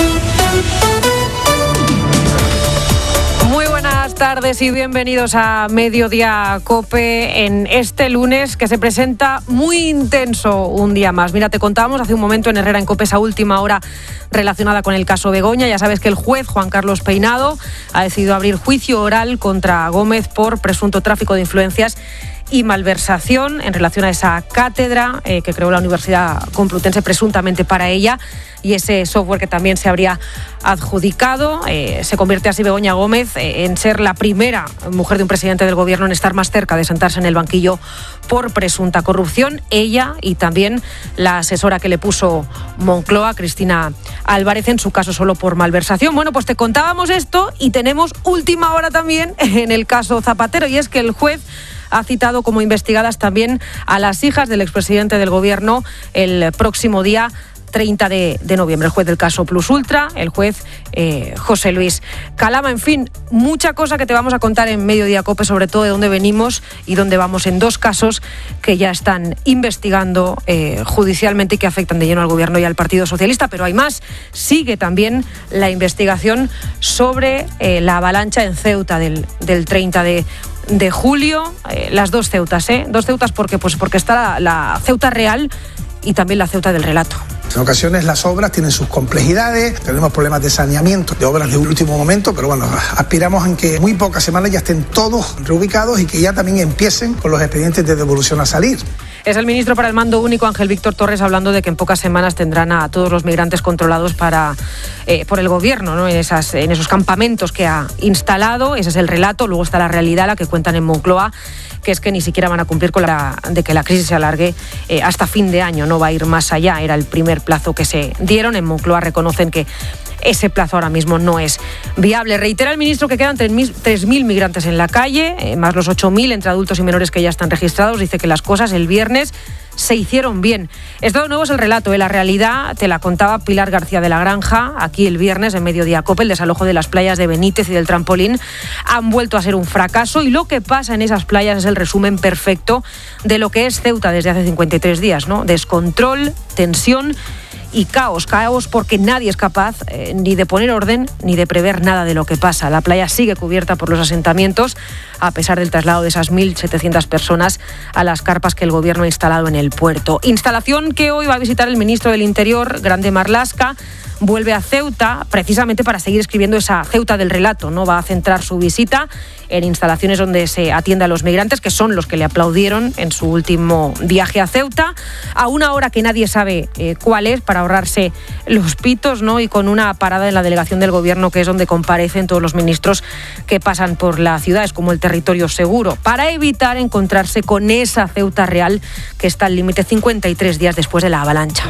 Muy buenas tardes y bienvenidos a Mediodía COPE en este lunes que se presenta muy intenso un día más. Mira, te contábamos hace un momento en Herrera en COPE esa última hora relacionada con el caso Begoña. Ya sabes que el juez Juan Carlos Peinado ha decidido abrir juicio oral contra Gómez por presunto tráfico de influencias y malversación en relación a esa cátedra que creó la Universidad Complutense presuntamente para ella, y ese software que también se habría adjudicado. Se convierte así Begoña Gómez en ser la primera mujer de un presidente del gobierno en estar más cerca de sentarse en el banquillo por presunta corrupción. Ella y también la asesora que le puso Moncloa, Cristina Álvarez, en su caso solo por malversación. Bueno, pues te contábamos esto y tenemos última hora también en el caso Zapatero, y es que el juez ha citado como investigadas también a las hijas del expresidente del gobierno el próximo día 30 de noviembre. El juez del caso Plus Ultra, el juez José Luis Calama. En fin, mucha cosa que te vamos a contar en Mediodía COPE, sobre todo de dónde venimos y dónde vamos en dos casos que ya están investigando judicialmente y que afectan de lleno al gobierno y al Partido Socialista. Pero hay más. Sigue también la investigación sobre la avalancha en Ceuta del 30 de julio. Las dos Ceutas, Dos Ceutas porque está la Ceuta real y también la Ceuta del relato. En ocasiones las obras tienen sus complejidades, tenemos problemas de saneamiento, de obras de último momento, pero bueno, aspiramos a que en muy pocas semanas ya estén todos reubicados y que ya también empiecen con los expedientes de devolución a salir. Es el ministro para el Mando Único, Ángel Víctor Torres, hablando de que en pocas semanas tendrán a todos los migrantes controlados por el gobierno, ¿no? en esos campamentos que ha instalado. Ese es el relato. Luego está la realidad, la que cuentan en Moncloa, que es que ni siquiera van a cumplir con de que la crisis se alargue hasta fin de año. No va a ir más allá. Era el primer plazo que se dieron. En Moncloa reconocen que ese plazo ahora mismo no es viable. Reitera el ministro que quedan 3.000 migrantes en la calle, más los 8.000 entre adultos y menores que ya están registrados. Dice que las cosas el viernes se hicieron bien. Esto de nuevo es el relato. La realidad te la contaba Pilar García de la Granja aquí el viernes en Mediodía COPE. El desalojo de las playas de Benítez y del Trampolín han vuelto a ser un fracaso, y lo que pasa en esas playas es el resumen perfecto de lo que es Ceuta desde hace 53 días, ¿no? Descontrol, tensión y caos porque nadie es capaz ni de poner orden ni de prever nada de lo que pasa. La playa sigue cubierta por los asentamientos a pesar del traslado de esas 1.700 personas a las carpas que el gobierno ha instalado en el puerto. Instalación que hoy va a visitar el ministro del Interior, Grande Marlaska. Vuelve a Ceuta precisamente para seguir escribiendo esa Ceuta del relato, ¿no? Va a centrar su visita en instalaciones donde se atiende a los migrantes, que son los que le aplaudieron en su último viaje a Ceuta, a una hora que nadie sabe cuál es, para ahorrarse los pitos, ¿no? Y con una parada en la delegación del gobierno, que es donde comparecen todos los ministros que pasan por la ciudad. Es como el territorio seguro, para evitar encontrarse con esa Ceuta real que está al límite 53 días después de la avalancha.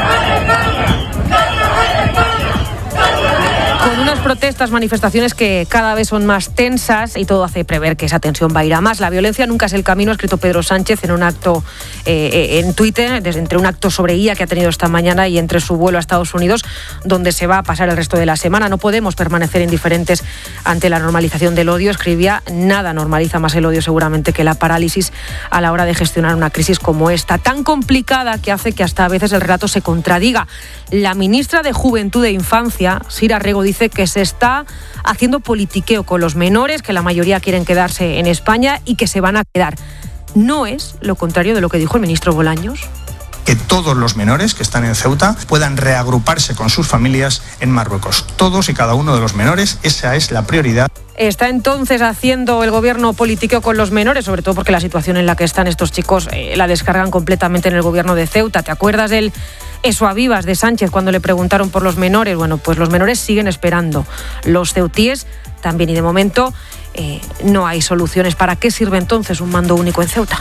Con unas protestas, manifestaciones que cada vez son más tensas, y todo hace prever que esa tensión va a ir a más. La violencia nunca es el camino, ha escrito Pedro Sánchez en un acto en Twitter, entre un acto sobre IA que ha tenido esta mañana y entre su vuelo a Estados Unidos, donde se va a pasar el resto de la semana. No podemos permanecer indiferentes ante la normalización del odio. Escribía: nada normaliza más el odio seguramente que la parálisis a la hora de gestionar una crisis como esta, tan complicada que hace que hasta a veces el relato se contradiga. La ministra de Juventud e Infancia, Sira Rego, dice que se está haciendo politiqueo con los menores, que la mayoría quieren quedarse en España y que se van a quedar. ¿No es lo contrario de lo que dijo el ministro Bolaños? Que todos los menores que están en Ceuta puedan reagruparse con sus familias en Marruecos. Todos y cada uno de los menores, esa es la prioridad. ¿Está entonces haciendo el gobierno político con los menores? Sobre todo porque la situación en la que están estos chicos la descargan completamente en el gobierno de Ceuta. ¿Te acuerdas del eso a vivas de Sánchez cuando le preguntaron por los menores? Bueno, pues los menores siguen esperando. Los ceutíes también, y de momento no hay soluciones. ¿Para qué sirve entonces un mando único en Ceuta?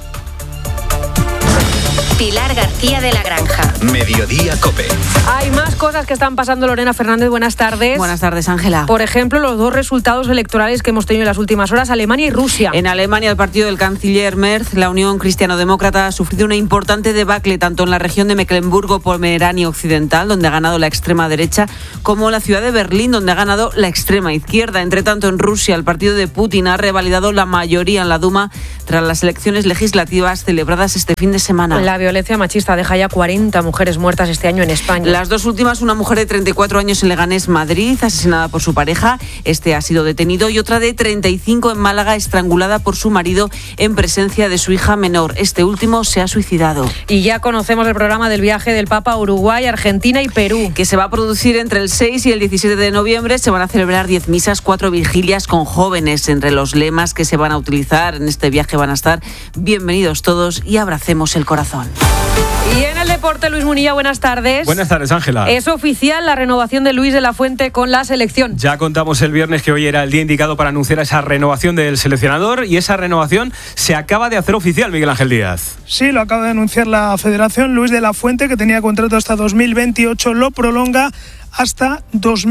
Pilar García de la Granja. Mediodía COPE. Hay más cosas que están pasando. Lorena Fernández, buenas tardes. Buenas tardes, Ángela. Por ejemplo, los dos resultados electorales que hemos tenido en las últimas horas, Alemania y Rusia. En Alemania, el partido del canciller Merz, la Unión Cristiano-Demócrata, ha sufrido una importante debacle tanto en la región de Mecklemburgo-Pomerania Occidental, donde ha ganado la extrema derecha, como en la ciudad de Berlín, donde ha ganado la extrema izquierda. Entre tanto, en Rusia, el partido de Putin ha revalidado la mayoría en la Duma tras las elecciones legislativas celebradas este fin de semana. La violencia machista deja ya 40 mujeres muertas este año en España. Las dos últimas, una mujer de 34 años en Leganés, Madrid, asesinada por su pareja. Este ha sido detenido, y otra de 35 en Málaga, estrangulada por su marido en presencia de su hija menor. Este último se ha suicidado. Y ya conocemos el programa del viaje del Papa a Uruguay, Argentina y Perú, que se va a producir entre el 6 y el 17 de noviembre. Se van a celebrar 10 misas, 4 vigilias con jóvenes. Entre los lemas que se van a utilizar en este viaje van a estar: bienvenidos todos y abracemos el corazón. Y en el deporte, Luis Munilla, buenas tardes. Buenas tardes, Ángela. Es oficial la renovación de Luis de la Fuente con la selección. Ya contamos el viernes que hoy era el día indicado para anunciar esa renovación del seleccionador, y esa renovación se acaba de hacer oficial, Miguel Ángel Díaz. Sí, lo acaba de anunciar la Federación. Luis de la Fuente, que tenía contrato hasta 2028, lo prolonga hasta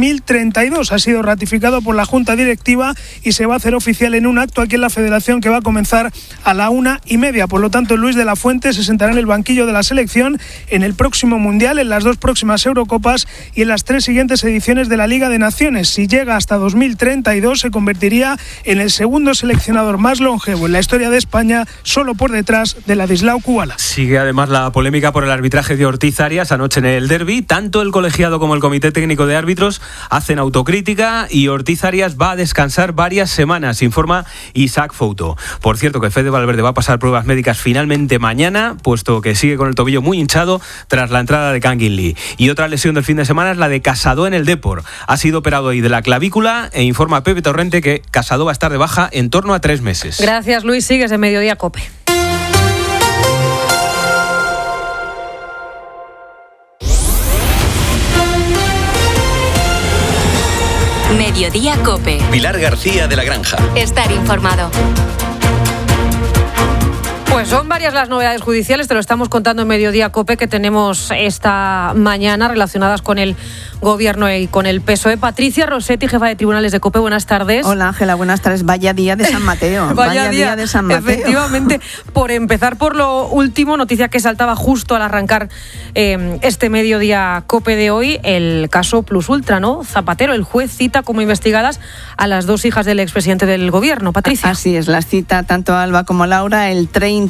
2032. Ha sido ratificado por la Junta Directiva y se va a hacer oficial en un acto aquí en la Federación que va a comenzar a la 1:30. Por lo tanto, Luis de la Fuente se sentará en el banquillo de la selección en el próximo Mundial, en las 2 próximas Eurocopas y en las 3 siguientes ediciones de la Liga de Naciones. Si llega hasta 2032, se convertiría en el segundo seleccionador más longevo en la historia de España, solo por detrás de Ladislao Kubala. Sigue además la polémica por el arbitraje de Ortiz Arias anoche en el derbi. Tanto el colegiado como el comité técnico de árbitros hacen autocrítica, y Ortiz Arias va a descansar varias semanas, informa Isaac Fouto. Por cierto, que Fede Valverde va a pasar pruebas médicas finalmente mañana, puesto que sigue con el tobillo muy hinchado tras la entrada de Kangin Lee. Y otra lesión del fin de semana es la de Casado en el Depor. Ha sido operado hoy de la clavícula, e informa Pepe Torrente que Casado va a estar de baja en torno a 3 meses. Gracias, Luis. Sigues en Mediodía COPE. Mediodía COPE. Pilar García de la Granja. Estar informado. Pues son varias las novedades judiciales, te lo estamos contando en Mediodía COPE, que tenemos esta mañana relacionadas con el Gobierno y con el PSOE. Patricia Rossetti, jefa de tribunales de COPE, buenas tardes. Hola, Ángela, buenas tardes. Vaya día de San Mateo. Vaya día de San Mateo. Efectivamente. Por empezar por lo último, noticia que saltaba justo al arrancar este Mediodía COPE de hoy, el caso Plus Ultra, ¿no? Zapatero, el juez cita como investigadas a las 2 hijas del expresidente del Gobierno. Patricia. Así es, las cita tanto a Alba como a Laura el 30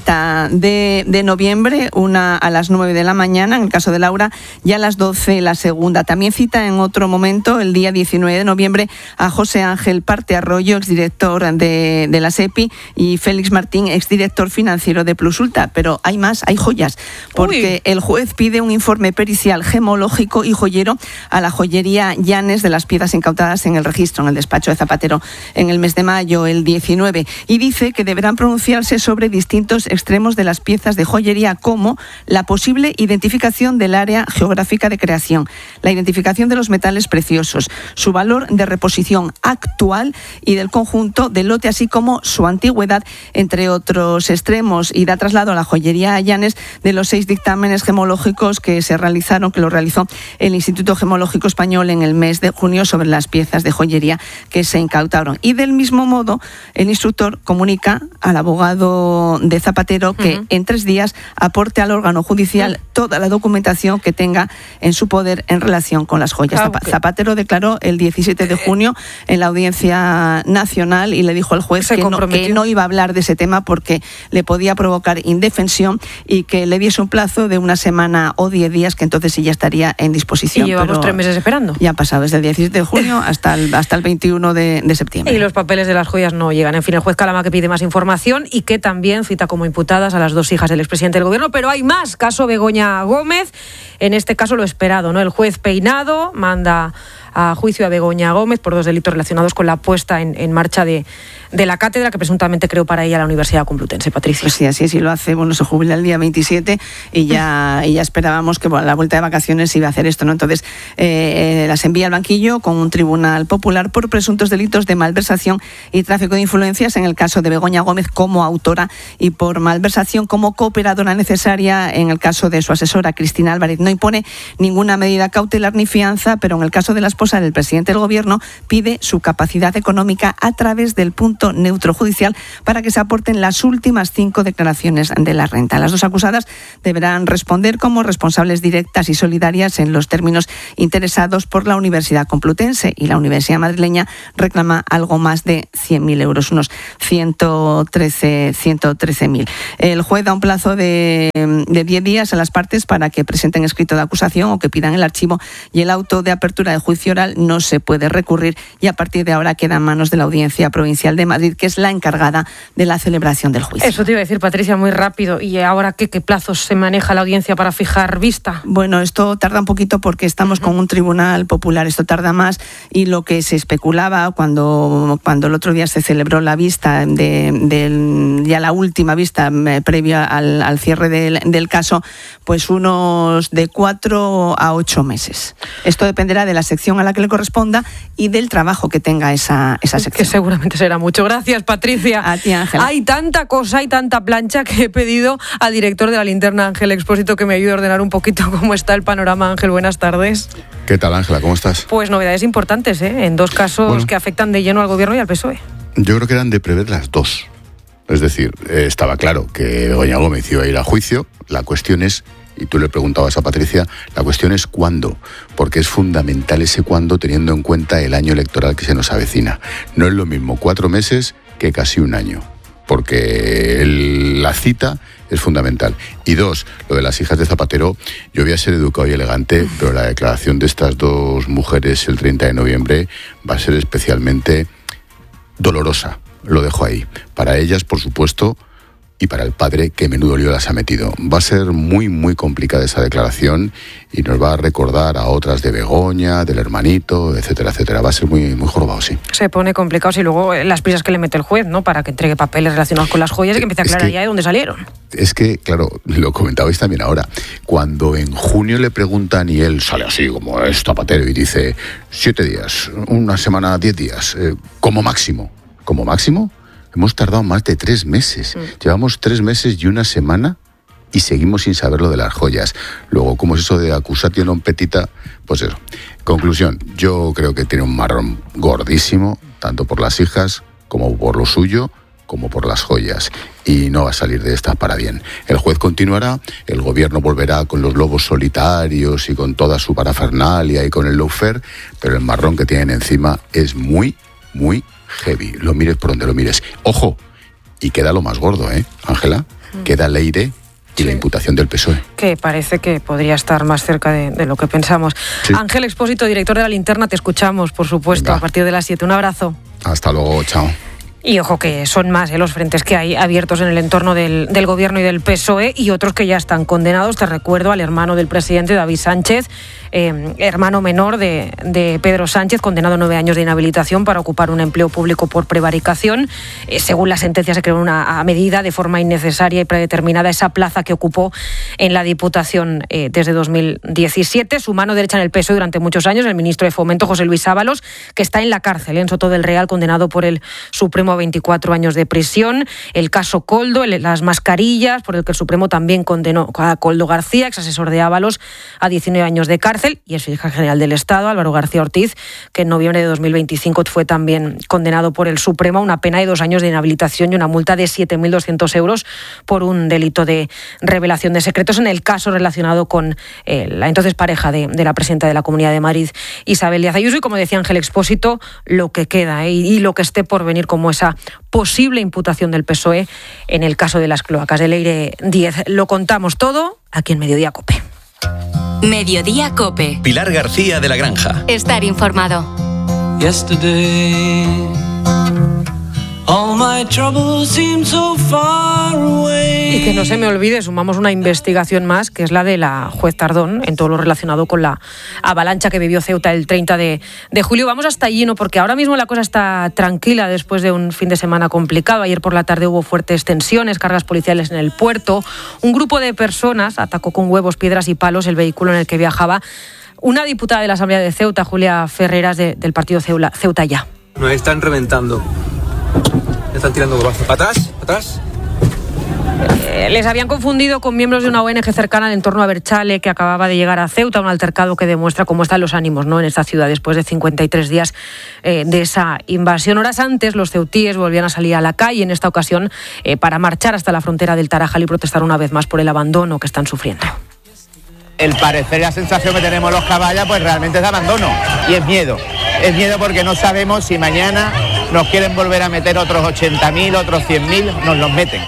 de noviembre, una a las 9 de la mañana, en el caso de Laura, y a las 12 la segunda. También cita en otro momento, el día 19 de noviembre, a José Ángel Parte Arroyo, exdirector de la SEPI, y Félix Martín, exdirector financiero de Plus Ultra. Pero hay más, hay joyas, porque el juez pide un informe pericial gemológico y joyero a la joyería Llanes de las piezas incautadas en el registro, en el despacho de Zapatero, en el mes de mayo, el 19, y dice que deberán pronunciarse sobre distintos extremos de las piezas de joyería, como la posible identificación del área geográfica de creación, la identificación de los metales preciosos, su valor de reposición actual y del conjunto del lote, así como su antigüedad, entre otros extremos. Y da traslado a la joyería Llanes de los 6 dictámenes gemológicos que lo realizó el Instituto Gemológico Español en el mes de junio sobre las piezas de joyería que se incautaron. Y del mismo modo, el instructor comunica al abogado de Zapatero que en 3 días aporte al órgano judicial toda la documentación que tenga en su poder en relación con las joyas. Zapatero declaró el 17 de junio en la Audiencia Nacional y le dijo al juez que no iba a hablar de ese tema porque le podía provocar indefensión, y que le diese un plazo de 1 semana o 10 días, que entonces sí ya estaría en disposición. Y llevamos 3 meses esperando. Ya ha pasado desde el 17 de junio hasta el 21 de septiembre. Y los papeles de las joyas no llegan. En fin, el juez Calama, que pide más información y que también cita como imputadas a las 2 hijas del expresidente del Gobierno. Pero hay más. Caso Begoña Gómez. En este caso lo esperado, ¿no? El juez Peinado manda a juicio a Begoña Gómez por 2 delitos relacionados con la puesta en marcha de la cátedra que presuntamente creó para ella la Universidad Complutense. Patricia. Pues sí, así lo hace. Bueno, se jubila el día 27 y ya esperábamos que a la vuelta de vacaciones iba a hacer esto, ¿no? Entonces las envía al banquillo con un tribunal popular por presuntos delitos de malversación y tráfico de influencias en el caso de Begoña Gómez como autora y por malversación como cooperadora necesaria en el caso de su asesora Cristina Álvarez. No impone ninguna medida cautelar ni fianza, pero en el caso de la esposa del presidente del Gobierno pide su capacidad económica a través del punto neutro judicial para que se aporten las últimas 5 declaraciones de la renta. Las 2 acusadas deberán responder como responsables directas y solidarias en los términos interesados por la Universidad Complutense, y la Universidad madrileña reclama algo más de 100.000 euros, unos 113.000. El juez da un plazo de 10 días a las partes para que presenten escrito de acusación o que pidan el archivo, y el auto de apertura de juicio oral no se puede recurrir, y a partir de ahora queda en manos de la Audiencia Provincial de Madrid, que es la encargada de la celebración del juicio. Eso te iba a decir, Patricia, muy rápido. ¿Y ahora qué plazos se maneja la audiencia para fijar vista? Bueno, esto tarda un poquito porque estamos con un tribunal popular, esto tarda más, y lo que se especulaba cuando el otro día se celebró la vista, ya la última vista previa al cierre del caso, pues unos de 4 a 8 meses. Esto dependerá de la sección a la que le corresponda y del trabajo que tenga esa sección. Que seguramente será mucho. Gracias, Patricia. A ti, Ángela. Hay tanta cosa y tanta plancha que he pedido al director de La Linterna, Ángel Expósito, que me ayude a ordenar un poquito cómo está el panorama. Ángel, buenas tardes. ¿Qué tal, Ángela? ¿Cómo estás? Pues novedades importantes, en 2 casos que afectan de lleno al Gobierno y al PSOE. Yo creo que eran de prever las 2. Es decir, estaba claro que Begoña Gómez iba a ir a juicio. La cuestión es, y tú le preguntabas a Patricia, la cuestión es cuándo, porque es fundamental ese cuándo teniendo en cuenta el año electoral que se nos avecina. No es lo mismo 4 meses que casi un año, porque la cita es fundamental. Y 2, lo de las hijas de Zapatero, yo voy a ser educado y elegante, pero la declaración de estas 2 mujeres el 30 de noviembre va a ser especialmente dolorosa. Lo dejo ahí. Para ellas, por supuesto, y para el padre, que menudo lío las ha metido. Va a ser muy, muy complicada esa declaración y nos va a recordar a otras de Begoña, del hermanito, etcétera, etcétera. Va a ser muy, muy jorobado, sí. Se pone complicado, y luego las prisas que le mete el juez, ¿no? Para que entregue papeles relacionados con las joyas y que empiece a aclarar ya de dónde salieron. Es que, claro, lo comentabais también ahora, cuando en junio le preguntan y él sale así como es Zapatero y dice 7 días, una semana, 10 días, como máximo. ¿Como máximo? Hemos tardado más de 3 meses. Llevamos 3 meses y 1 semana y seguimos sin saber lo de las joyas. Luego, ¿cómo es eso de acusatio non petita? Pues eso. Conclusión, yo creo que tiene un marrón gordísimo, tanto por las hijas como por lo suyo, como por las joyas. Y no va a salir de esta para bien. El juez continuará, el Gobierno volverá con los lobos solitarios y con toda su parafernalia y con el lawfare, pero el marrón que tienen encima es muy, muy heavy, lo mires por donde lo mires. Ojo, y queda lo más gordo, Ángela, queda Leire y la imputación del PSOE. Que parece que podría estar más cerca de lo que pensamos. Sí. Ángel Expósito, director de La Linterna, te escuchamos, por supuesto, a partir de las 7. Un abrazo. Hasta luego, chao. Y ojo que son más los frentes que hay abiertos en el entorno del Gobierno y del PSOE, y otros que ya están condenados. Te recuerdo al hermano del presidente, David Sánchez, hermano menor de Pedro Sánchez, condenado a 9 años de inhabilitación para ocupar un empleo público por prevaricación. Según la sentencia, se creó una medida de forma innecesaria y predeterminada esa plaza que ocupó en la Diputación desde 2017. Su mano derecha en el PSOE durante muchos años, el ministro de Fomento, José Luis Ábalos, que está en la cárcel en Soto del Real, condenado por el Supremo a 24 años de prisión. El caso Koldo, las mascarillas, por el que el Supremo también condenó a Koldo García, ex asesor de Ábalos, a 19 años de cárcel, y el fiscal general del Estado, Álvaro García Ortiz, que en noviembre de 2025 fue también condenado por el Supremo a una pena de 2 años de inhabilitación y una multa de 7.200 euros por un delito de revelación de secretos en el caso relacionado con la entonces pareja de la presidenta de la Comunidad de Madrid, Isabel Díaz Ayuso. Y como decía Ángel Expósito, lo que queda y lo que esté por venir como esa posible imputación del PSOE en el caso de las cloacas de Leire 10. Lo contamos todo aquí en Mediodía COPE. Mediodía COPE. Pilar García de la Granja. Estar informado. Yesterday Y que no se me olvide, sumamos una investigación más, que es la de la juez Tardón, en todo lo relacionado con la avalancha que vivió Ceuta el 30 de julio. Vamos hasta allí, ¿no? Porque ahora mismo la cosa está tranquila después de un fin de semana complicado. Ayer por la tarde hubo fuertes tensiones, cargas policiales en el puerto. Un grupo de personas atacó con huevos, piedras y palos el vehículo en el que viajaba una diputada de la Asamblea de Ceuta, Julia Ferreras, del partido Ceuta Ya. Nos están reventando. Están tirando brazos. Atrás. Les habían confundido con miembros de una ONG cercana al entorno a Berchale, que acababa de llegar a Ceuta, un altercado que demuestra cómo están los ánimos, ¿no?, en esta ciudad después de 53 días de esa invasión. Horas antes, los ceutíes volvían a salir a la calle, en esta ocasión para marchar hasta la frontera del Tarajal y protestar una vez más por el abandono que están sufriendo. El parecer, la sensación que tenemos los caballas, pues realmente es de abandono. Y es miedo. Es miedo porque no sabemos si mañana nos quieren volver a meter otros 80.000, otros 100.000, nos los meten.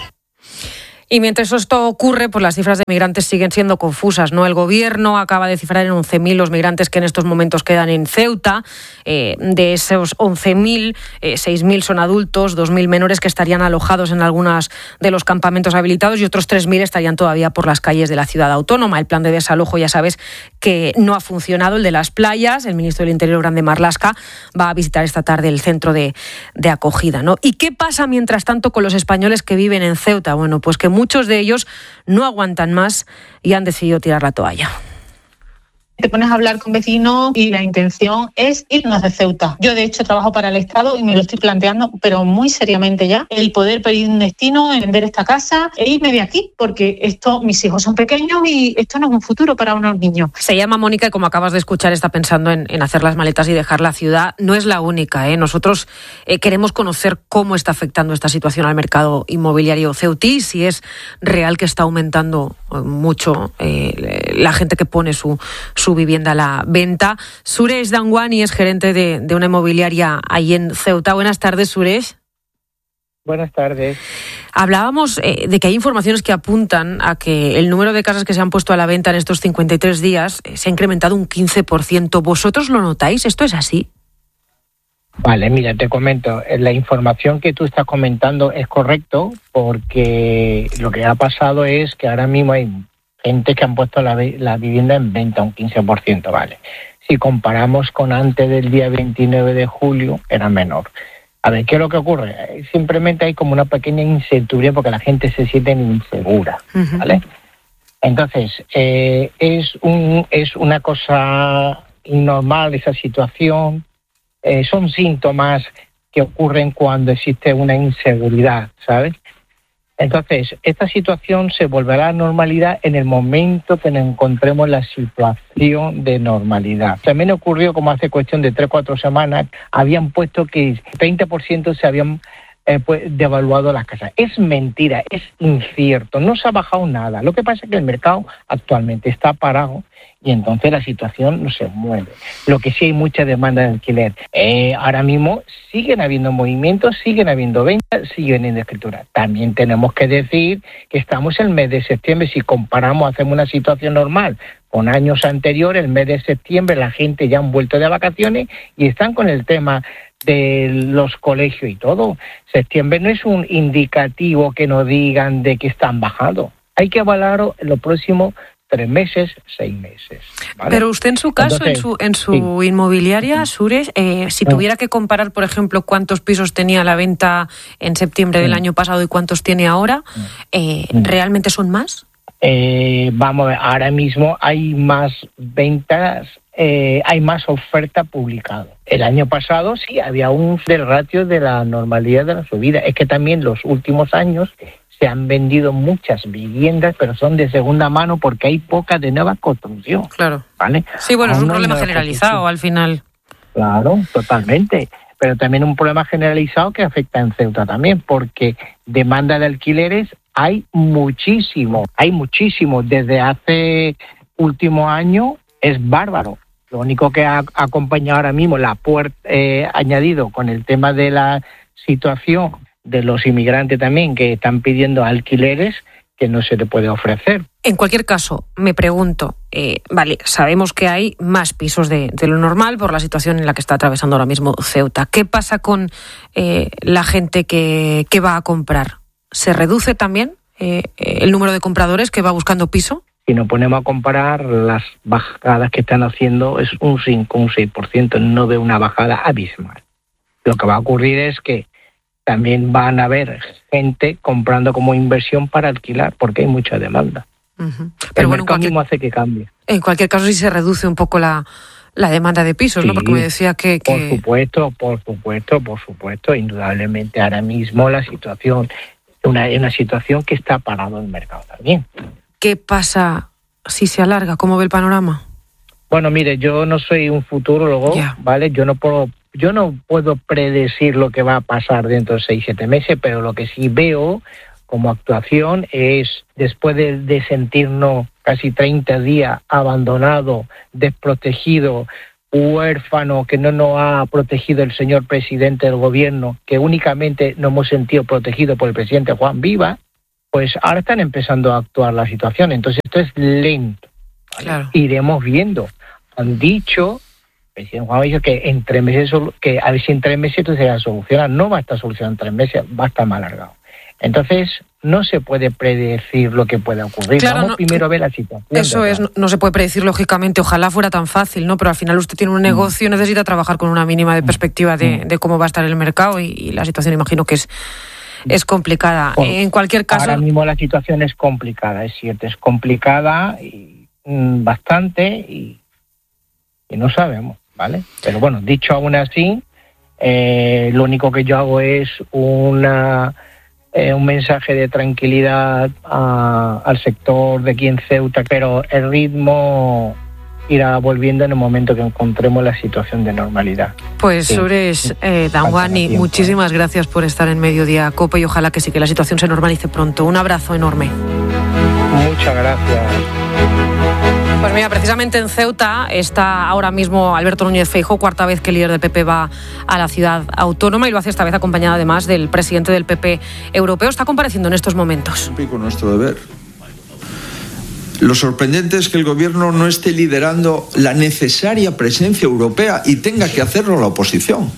Y mientras esto ocurre, pues las cifras de migrantes siguen siendo confusas, ¿no? El gobierno acaba de cifrar en 11.000 los migrantes que en estos momentos quedan en Ceuta. De esos 11.000, 6.000 son adultos, 2.000 menores que estarían alojados en algunos de los campamentos habilitados y otros 3.000 estarían todavía por las calles de la ciudad autónoma. El plan de desalojo, ya sabes, que no ha funcionado, el de las playas. El ministro del Interior, Grande Marlaska, va a visitar esta tarde el centro de acogida, ¿no? ¿Y qué pasa mientras tanto con los españoles que viven en Ceuta? Bueno, pues que muchos de ellos no aguantan más y han decidido tirar la toalla. Te pones a hablar con vecinos y la intención es irnos de Ceuta. Yo, de hecho, trabajo para el Estado y me lo estoy planteando, pero muy seriamente ya, el poder pedir un destino, vender esta casa e irme de aquí, porque mis hijos son pequeños y esto no es un futuro para unos niños. Se llama Mónica y, como acabas de escuchar, está pensando en hacer las maletas y dejar la ciudad. No es la única, ¿eh? Nosotros queremos conocer cómo está afectando esta situación al mercado inmobiliario ceutí, si es real que está aumentando mucho la gente que pone su vivienda a la venta. Suresh Dangwani es gerente de una inmobiliaria ahí en Ceuta. Buenas tardes, Suresh. Buenas tardes. Hablábamos de que hay informaciones que apuntan a que el número de casas que se han puesto a la venta en estos 53 días se ha incrementado un 15%. ¿Vosotros lo notáis? ¿Esto es así? Vale, mira, te comento. La información que tú estás comentando es correcto, porque lo que ha pasado es que ahora mismo hay gente que han puesto la vivienda en venta un 15%, ¿vale? Si comparamos con antes del día 29 de julio, era menor. A ver, ¿qué es lo que ocurre? Simplemente hay como una pequeña incertidumbre porque la gente se siente insegura, ¿vale? Entonces, es una cosa normal esa situación. Son síntomas que ocurren cuando existe una inseguridad, ¿sabes? Entonces, esta situación se volverá a normalidad en el momento que nos encontremos en la situación de normalidad. También ocurrió, como hace cuestión de 3-4 semanas, habían puesto que 30% se habían devaluado las casas. Es mentira, es incierto, no se ha bajado nada. Lo que pasa es que el mercado actualmente está parado y entonces la situación no se mueve. Lo que sí hay mucha demanda de alquiler. Ahora mismo siguen habiendo movimientos, siguen habiendo ventas, siguen en escritura. También tenemos que decir que estamos en el mes de septiembre. Si comparamos, hacemos una situación normal con años anteriores, el mes de septiembre la gente ya han vuelto de vacaciones y están con el tema de los colegios y todo. Septiembre no es un indicativo que nos digan de que están bajando. Hay que evaluarlo en los próximos 3 meses, 6 meses. ¿Vale? Pero usted, en su caso, entonces, en su inmobiliaria, Suresh, si tuviera que comparar, por ejemplo, cuántos pisos tenía a la venta en septiembre del año pasado y cuántos tiene ahora, ¿realmente son más? Vamos a ver, ahora mismo hay más ventas, hay más oferta publicada. El año pasado sí había un del ratio de la normalidad de la subida. Es que también los últimos años se han vendido muchas viviendas, pero son de segunda mano porque hay poca de nueva construcción. Claro. ¿Vale? Sí, bueno, es un problema generalizado al final. Claro, totalmente. Pero también un problema generalizado que afecta en Ceuta también, porque demanda de alquileres hay muchísimo. Desde hace último año es bárbaro. Lo único que ha acompañado ahora mismo añadido con el tema de la situación de los inmigrantes también, que están pidiendo alquileres que no se le puede ofrecer. En cualquier caso, me pregunto, vale, sabemos que hay más pisos de lo normal por la situación en la que está atravesando ahora mismo Ceuta. ¿Qué pasa con la gente que va a comprar? ¿Se reduce también el número de compradores que va buscando piso? Si nos ponemos a comparar, las bajadas que están haciendo es un 5, un 6%, no de una bajada abismal. Lo que va a ocurrir es que también van a haber gente comprando como inversión para alquilar, porque hay mucha demanda. Uh-huh. Pero el mercado mismo hace que cambie. En cualquier caso, sí se reduce un poco la demanda de pisos, sí, ¿no? Porque me decía que... Por supuesto. Indudablemente ahora mismo la situación, una situación que está parado el mercado también. ¿Qué pasa si se alarga? ¿Cómo ve el panorama? Bueno, mire, yo no soy un futurólogo, ¿vale? Yo no puedo predecir lo que va a pasar dentro de 6-7 meses, pero lo que sí veo como actuación es, después de sentirnos casi 30 días abandonado, desprotegido, huérfano, que no nos ha protegido el señor presidente del gobierno, que únicamente nos hemos sentido protegidos por el presidente Juan Viva, pues ahora están empezando a actuar la situación. Entonces esto es lento, ¿vale? Claro. Iremos viendo. Han dicho, el presidente Juan Viva, que en 3 meses, que a ver si en 3 meses esto se va a solucionar. No va a estar solucionado en 3 meses, va a estar más alargado. Entonces no se puede predecir lo que puede ocurrir. Claro, Vamos primero a ver la situación. Eso es, no se puede predecir, lógicamente. Ojalá fuera tan fácil, ¿no? Pero al final usted tiene un negocio, necesita trabajar con una mínima de perspectiva de cómo va a estar el mercado y la situación, imagino que es complicada. En cualquier caso... Ahora mismo la situación es complicada, es cierto. Es complicada y bastante y no sabemos, ¿vale? Pero bueno, dicho aún así, lo único que yo hago es un mensaje de tranquilidad al sector de aquí en Ceuta, pero el ritmo irá volviendo en el momento que encontremos la situación de normalidad. Pues Suresh Dhanwani, muchísimas gracias por estar en Mediodía Cope y ojalá que sí, que la situación se normalice pronto. Un abrazo enorme. Muchas gracias. Pues mira, precisamente en Ceuta está ahora mismo Alberto Núñez Feijóo, 4ª vez que el líder del PP va a la ciudad autónoma y lo hace esta vez acompañado además del presidente del PP europeo. Está compareciendo en estos momentos. Con nuestro deber. Lo sorprendente es que el gobierno no esté liderando la necesaria presencia europea y tenga que hacerlo la oposición.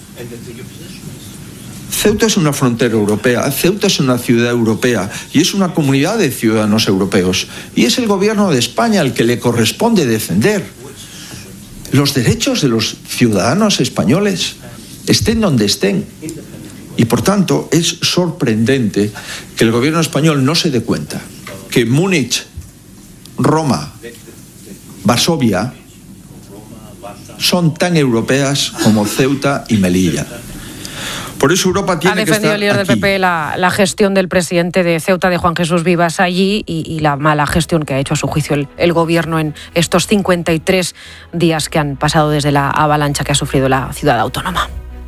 Ceuta es una frontera europea, Ceuta es una ciudad europea y es una comunidad de ciudadanos europeos. Y es el gobierno de España al que le corresponde defender los derechos de los ciudadanos españoles, estén donde estén. Y por tanto es sorprendente que el gobierno español no se dé cuenta que Múnich, Roma, Varsovia son tan europeas como Ceuta y Melilla. Por eso Europa tiene que estar aquí. Ha defendido el líder del PP la gestión del presidente de Ceuta, de Juan Jesús Vivas, allí y la mala gestión que ha hecho a su juicio el gobierno en estos 53 días que han pasado desde la avalancha que ha sufrido la ciudad autónoma.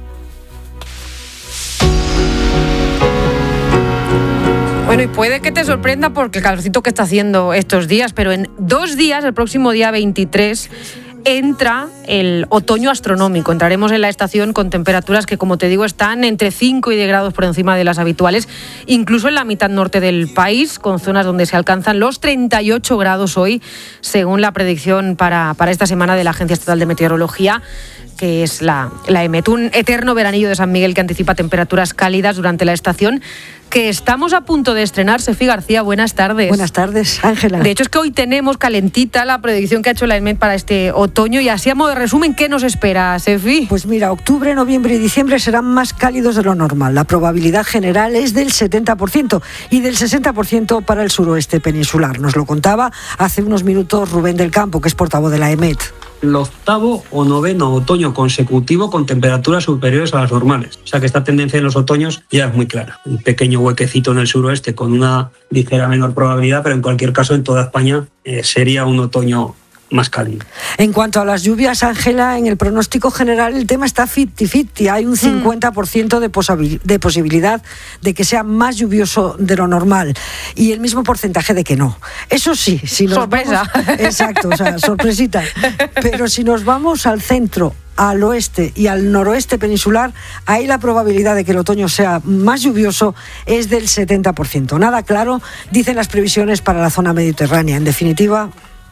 Bueno, y puede que te sorprenda porque el calorcito que está haciendo estos días, pero en 2 días, el próximo día 23, entra el otoño astronómico. Entraremos en la estación con temperaturas que, como te digo, están entre 5 y 10 grados por encima de las habituales, incluso en la mitad norte del país, con zonas donde se alcanzan los 38 grados hoy, según la predicción para esta semana de la Agencia Estatal de Meteorología, que es la EMET, un eterno veranillo de San Miguel que anticipa temperaturas cálidas durante la estación, que estamos a punto de estrenar. Sefí García, buenas tardes. Buenas tardes, Ángela. De hecho, es que hoy tenemos calentita la predicción que ha hecho la EMET para este otoño y así a modo de resumen, ¿qué nos espera, Sefí? Pues mira, octubre, noviembre y diciembre serán más cálidos de lo normal. La probabilidad general es del 70% y del 60% para el suroeste peninsular. Nos lo contaba hace unos minutos Rubén del Campo, que es portavoz de la EMET. El 8º o 9º otoño consecutivo con temperaturas superiores a las normales. O sea que esta tendencia en los otoños ya es muy clara. Un pequeño huequecito en el suroeste con una ligera menor probabilidad, pero en cualquier caso en toda España sería un otoño más cálido. En cuanto a las lluvias, Ángela, en el pronóstico general el tema está 50-50. Hay un 50% de posibilidad de que sea más lluvioso de lo normal y el mismo porcentaje de que no. Eso sí, si nos sorpresa. Exacto, o sea, sorpresita. Pero si nos vamos al centro, al oeste y al noroeste peninsular, ahí la probabilidad de que el otoño sea más lluvioso es del 70%. Nada claro, dicen las previsiones para la zona mediterránea. En definitiva,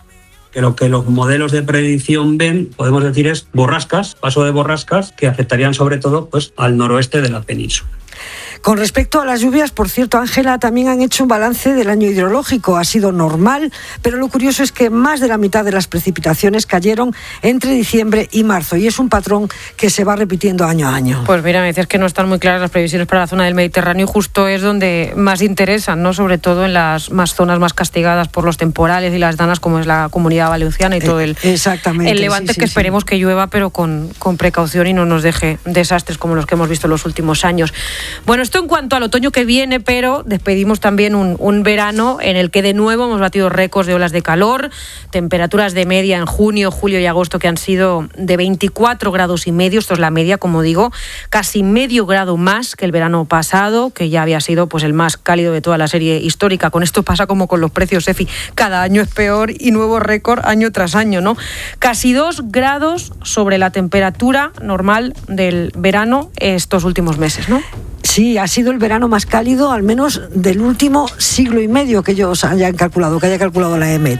que lo que los modelos de predicción ven, podemos decir, es borrascas, paso de borrascas que afectarían sobre todo pues al noroeste de la península. Con respecto a las lluvias, por cierto, Ángela, también han hecho un balance del año hidrológico. Ha sido normal, pero lo curioso es que más de la mitad de las precipitaciones cayeron entre diciembre y marzo, y es un patrón que se va repitiendo año a año. Pues mira, me dices que no están muy claras las previsiones para la zona del Mediterráneo, y justo es donde más interesan, ¿no? Sobre todo en las zonas más castigadas por los temporales y las danas, como es la Comunidad Valenciana y todo el Levante, que esperemos que llueva, pero con precaución y no nos deje desastres como los que hemos visto en los últimos años. Bueno, esto en cuanto al otoño que viene, pero despedimos también un verano en el que de nuevo hemos batido récords de olas de calor, temperaturas de media en junio, julio y agosto que han sido de 24 grados y medio, esto es la media, como digo, casi medio grado más que el verano pasado, que ya había sido pues el más cálido de toda la serie histórica. Con esto pasa como con los precios, Efi, cada año es peor y nuevo récord año tras año, ¿no? Casi 2 grados sobre la temperatura normal del verano estos últimos meses, ¿no? Sí, ha sido el verano más cálido, al menos del último siglo y medio que ellos hayan calculado, que haya calculado la EMET.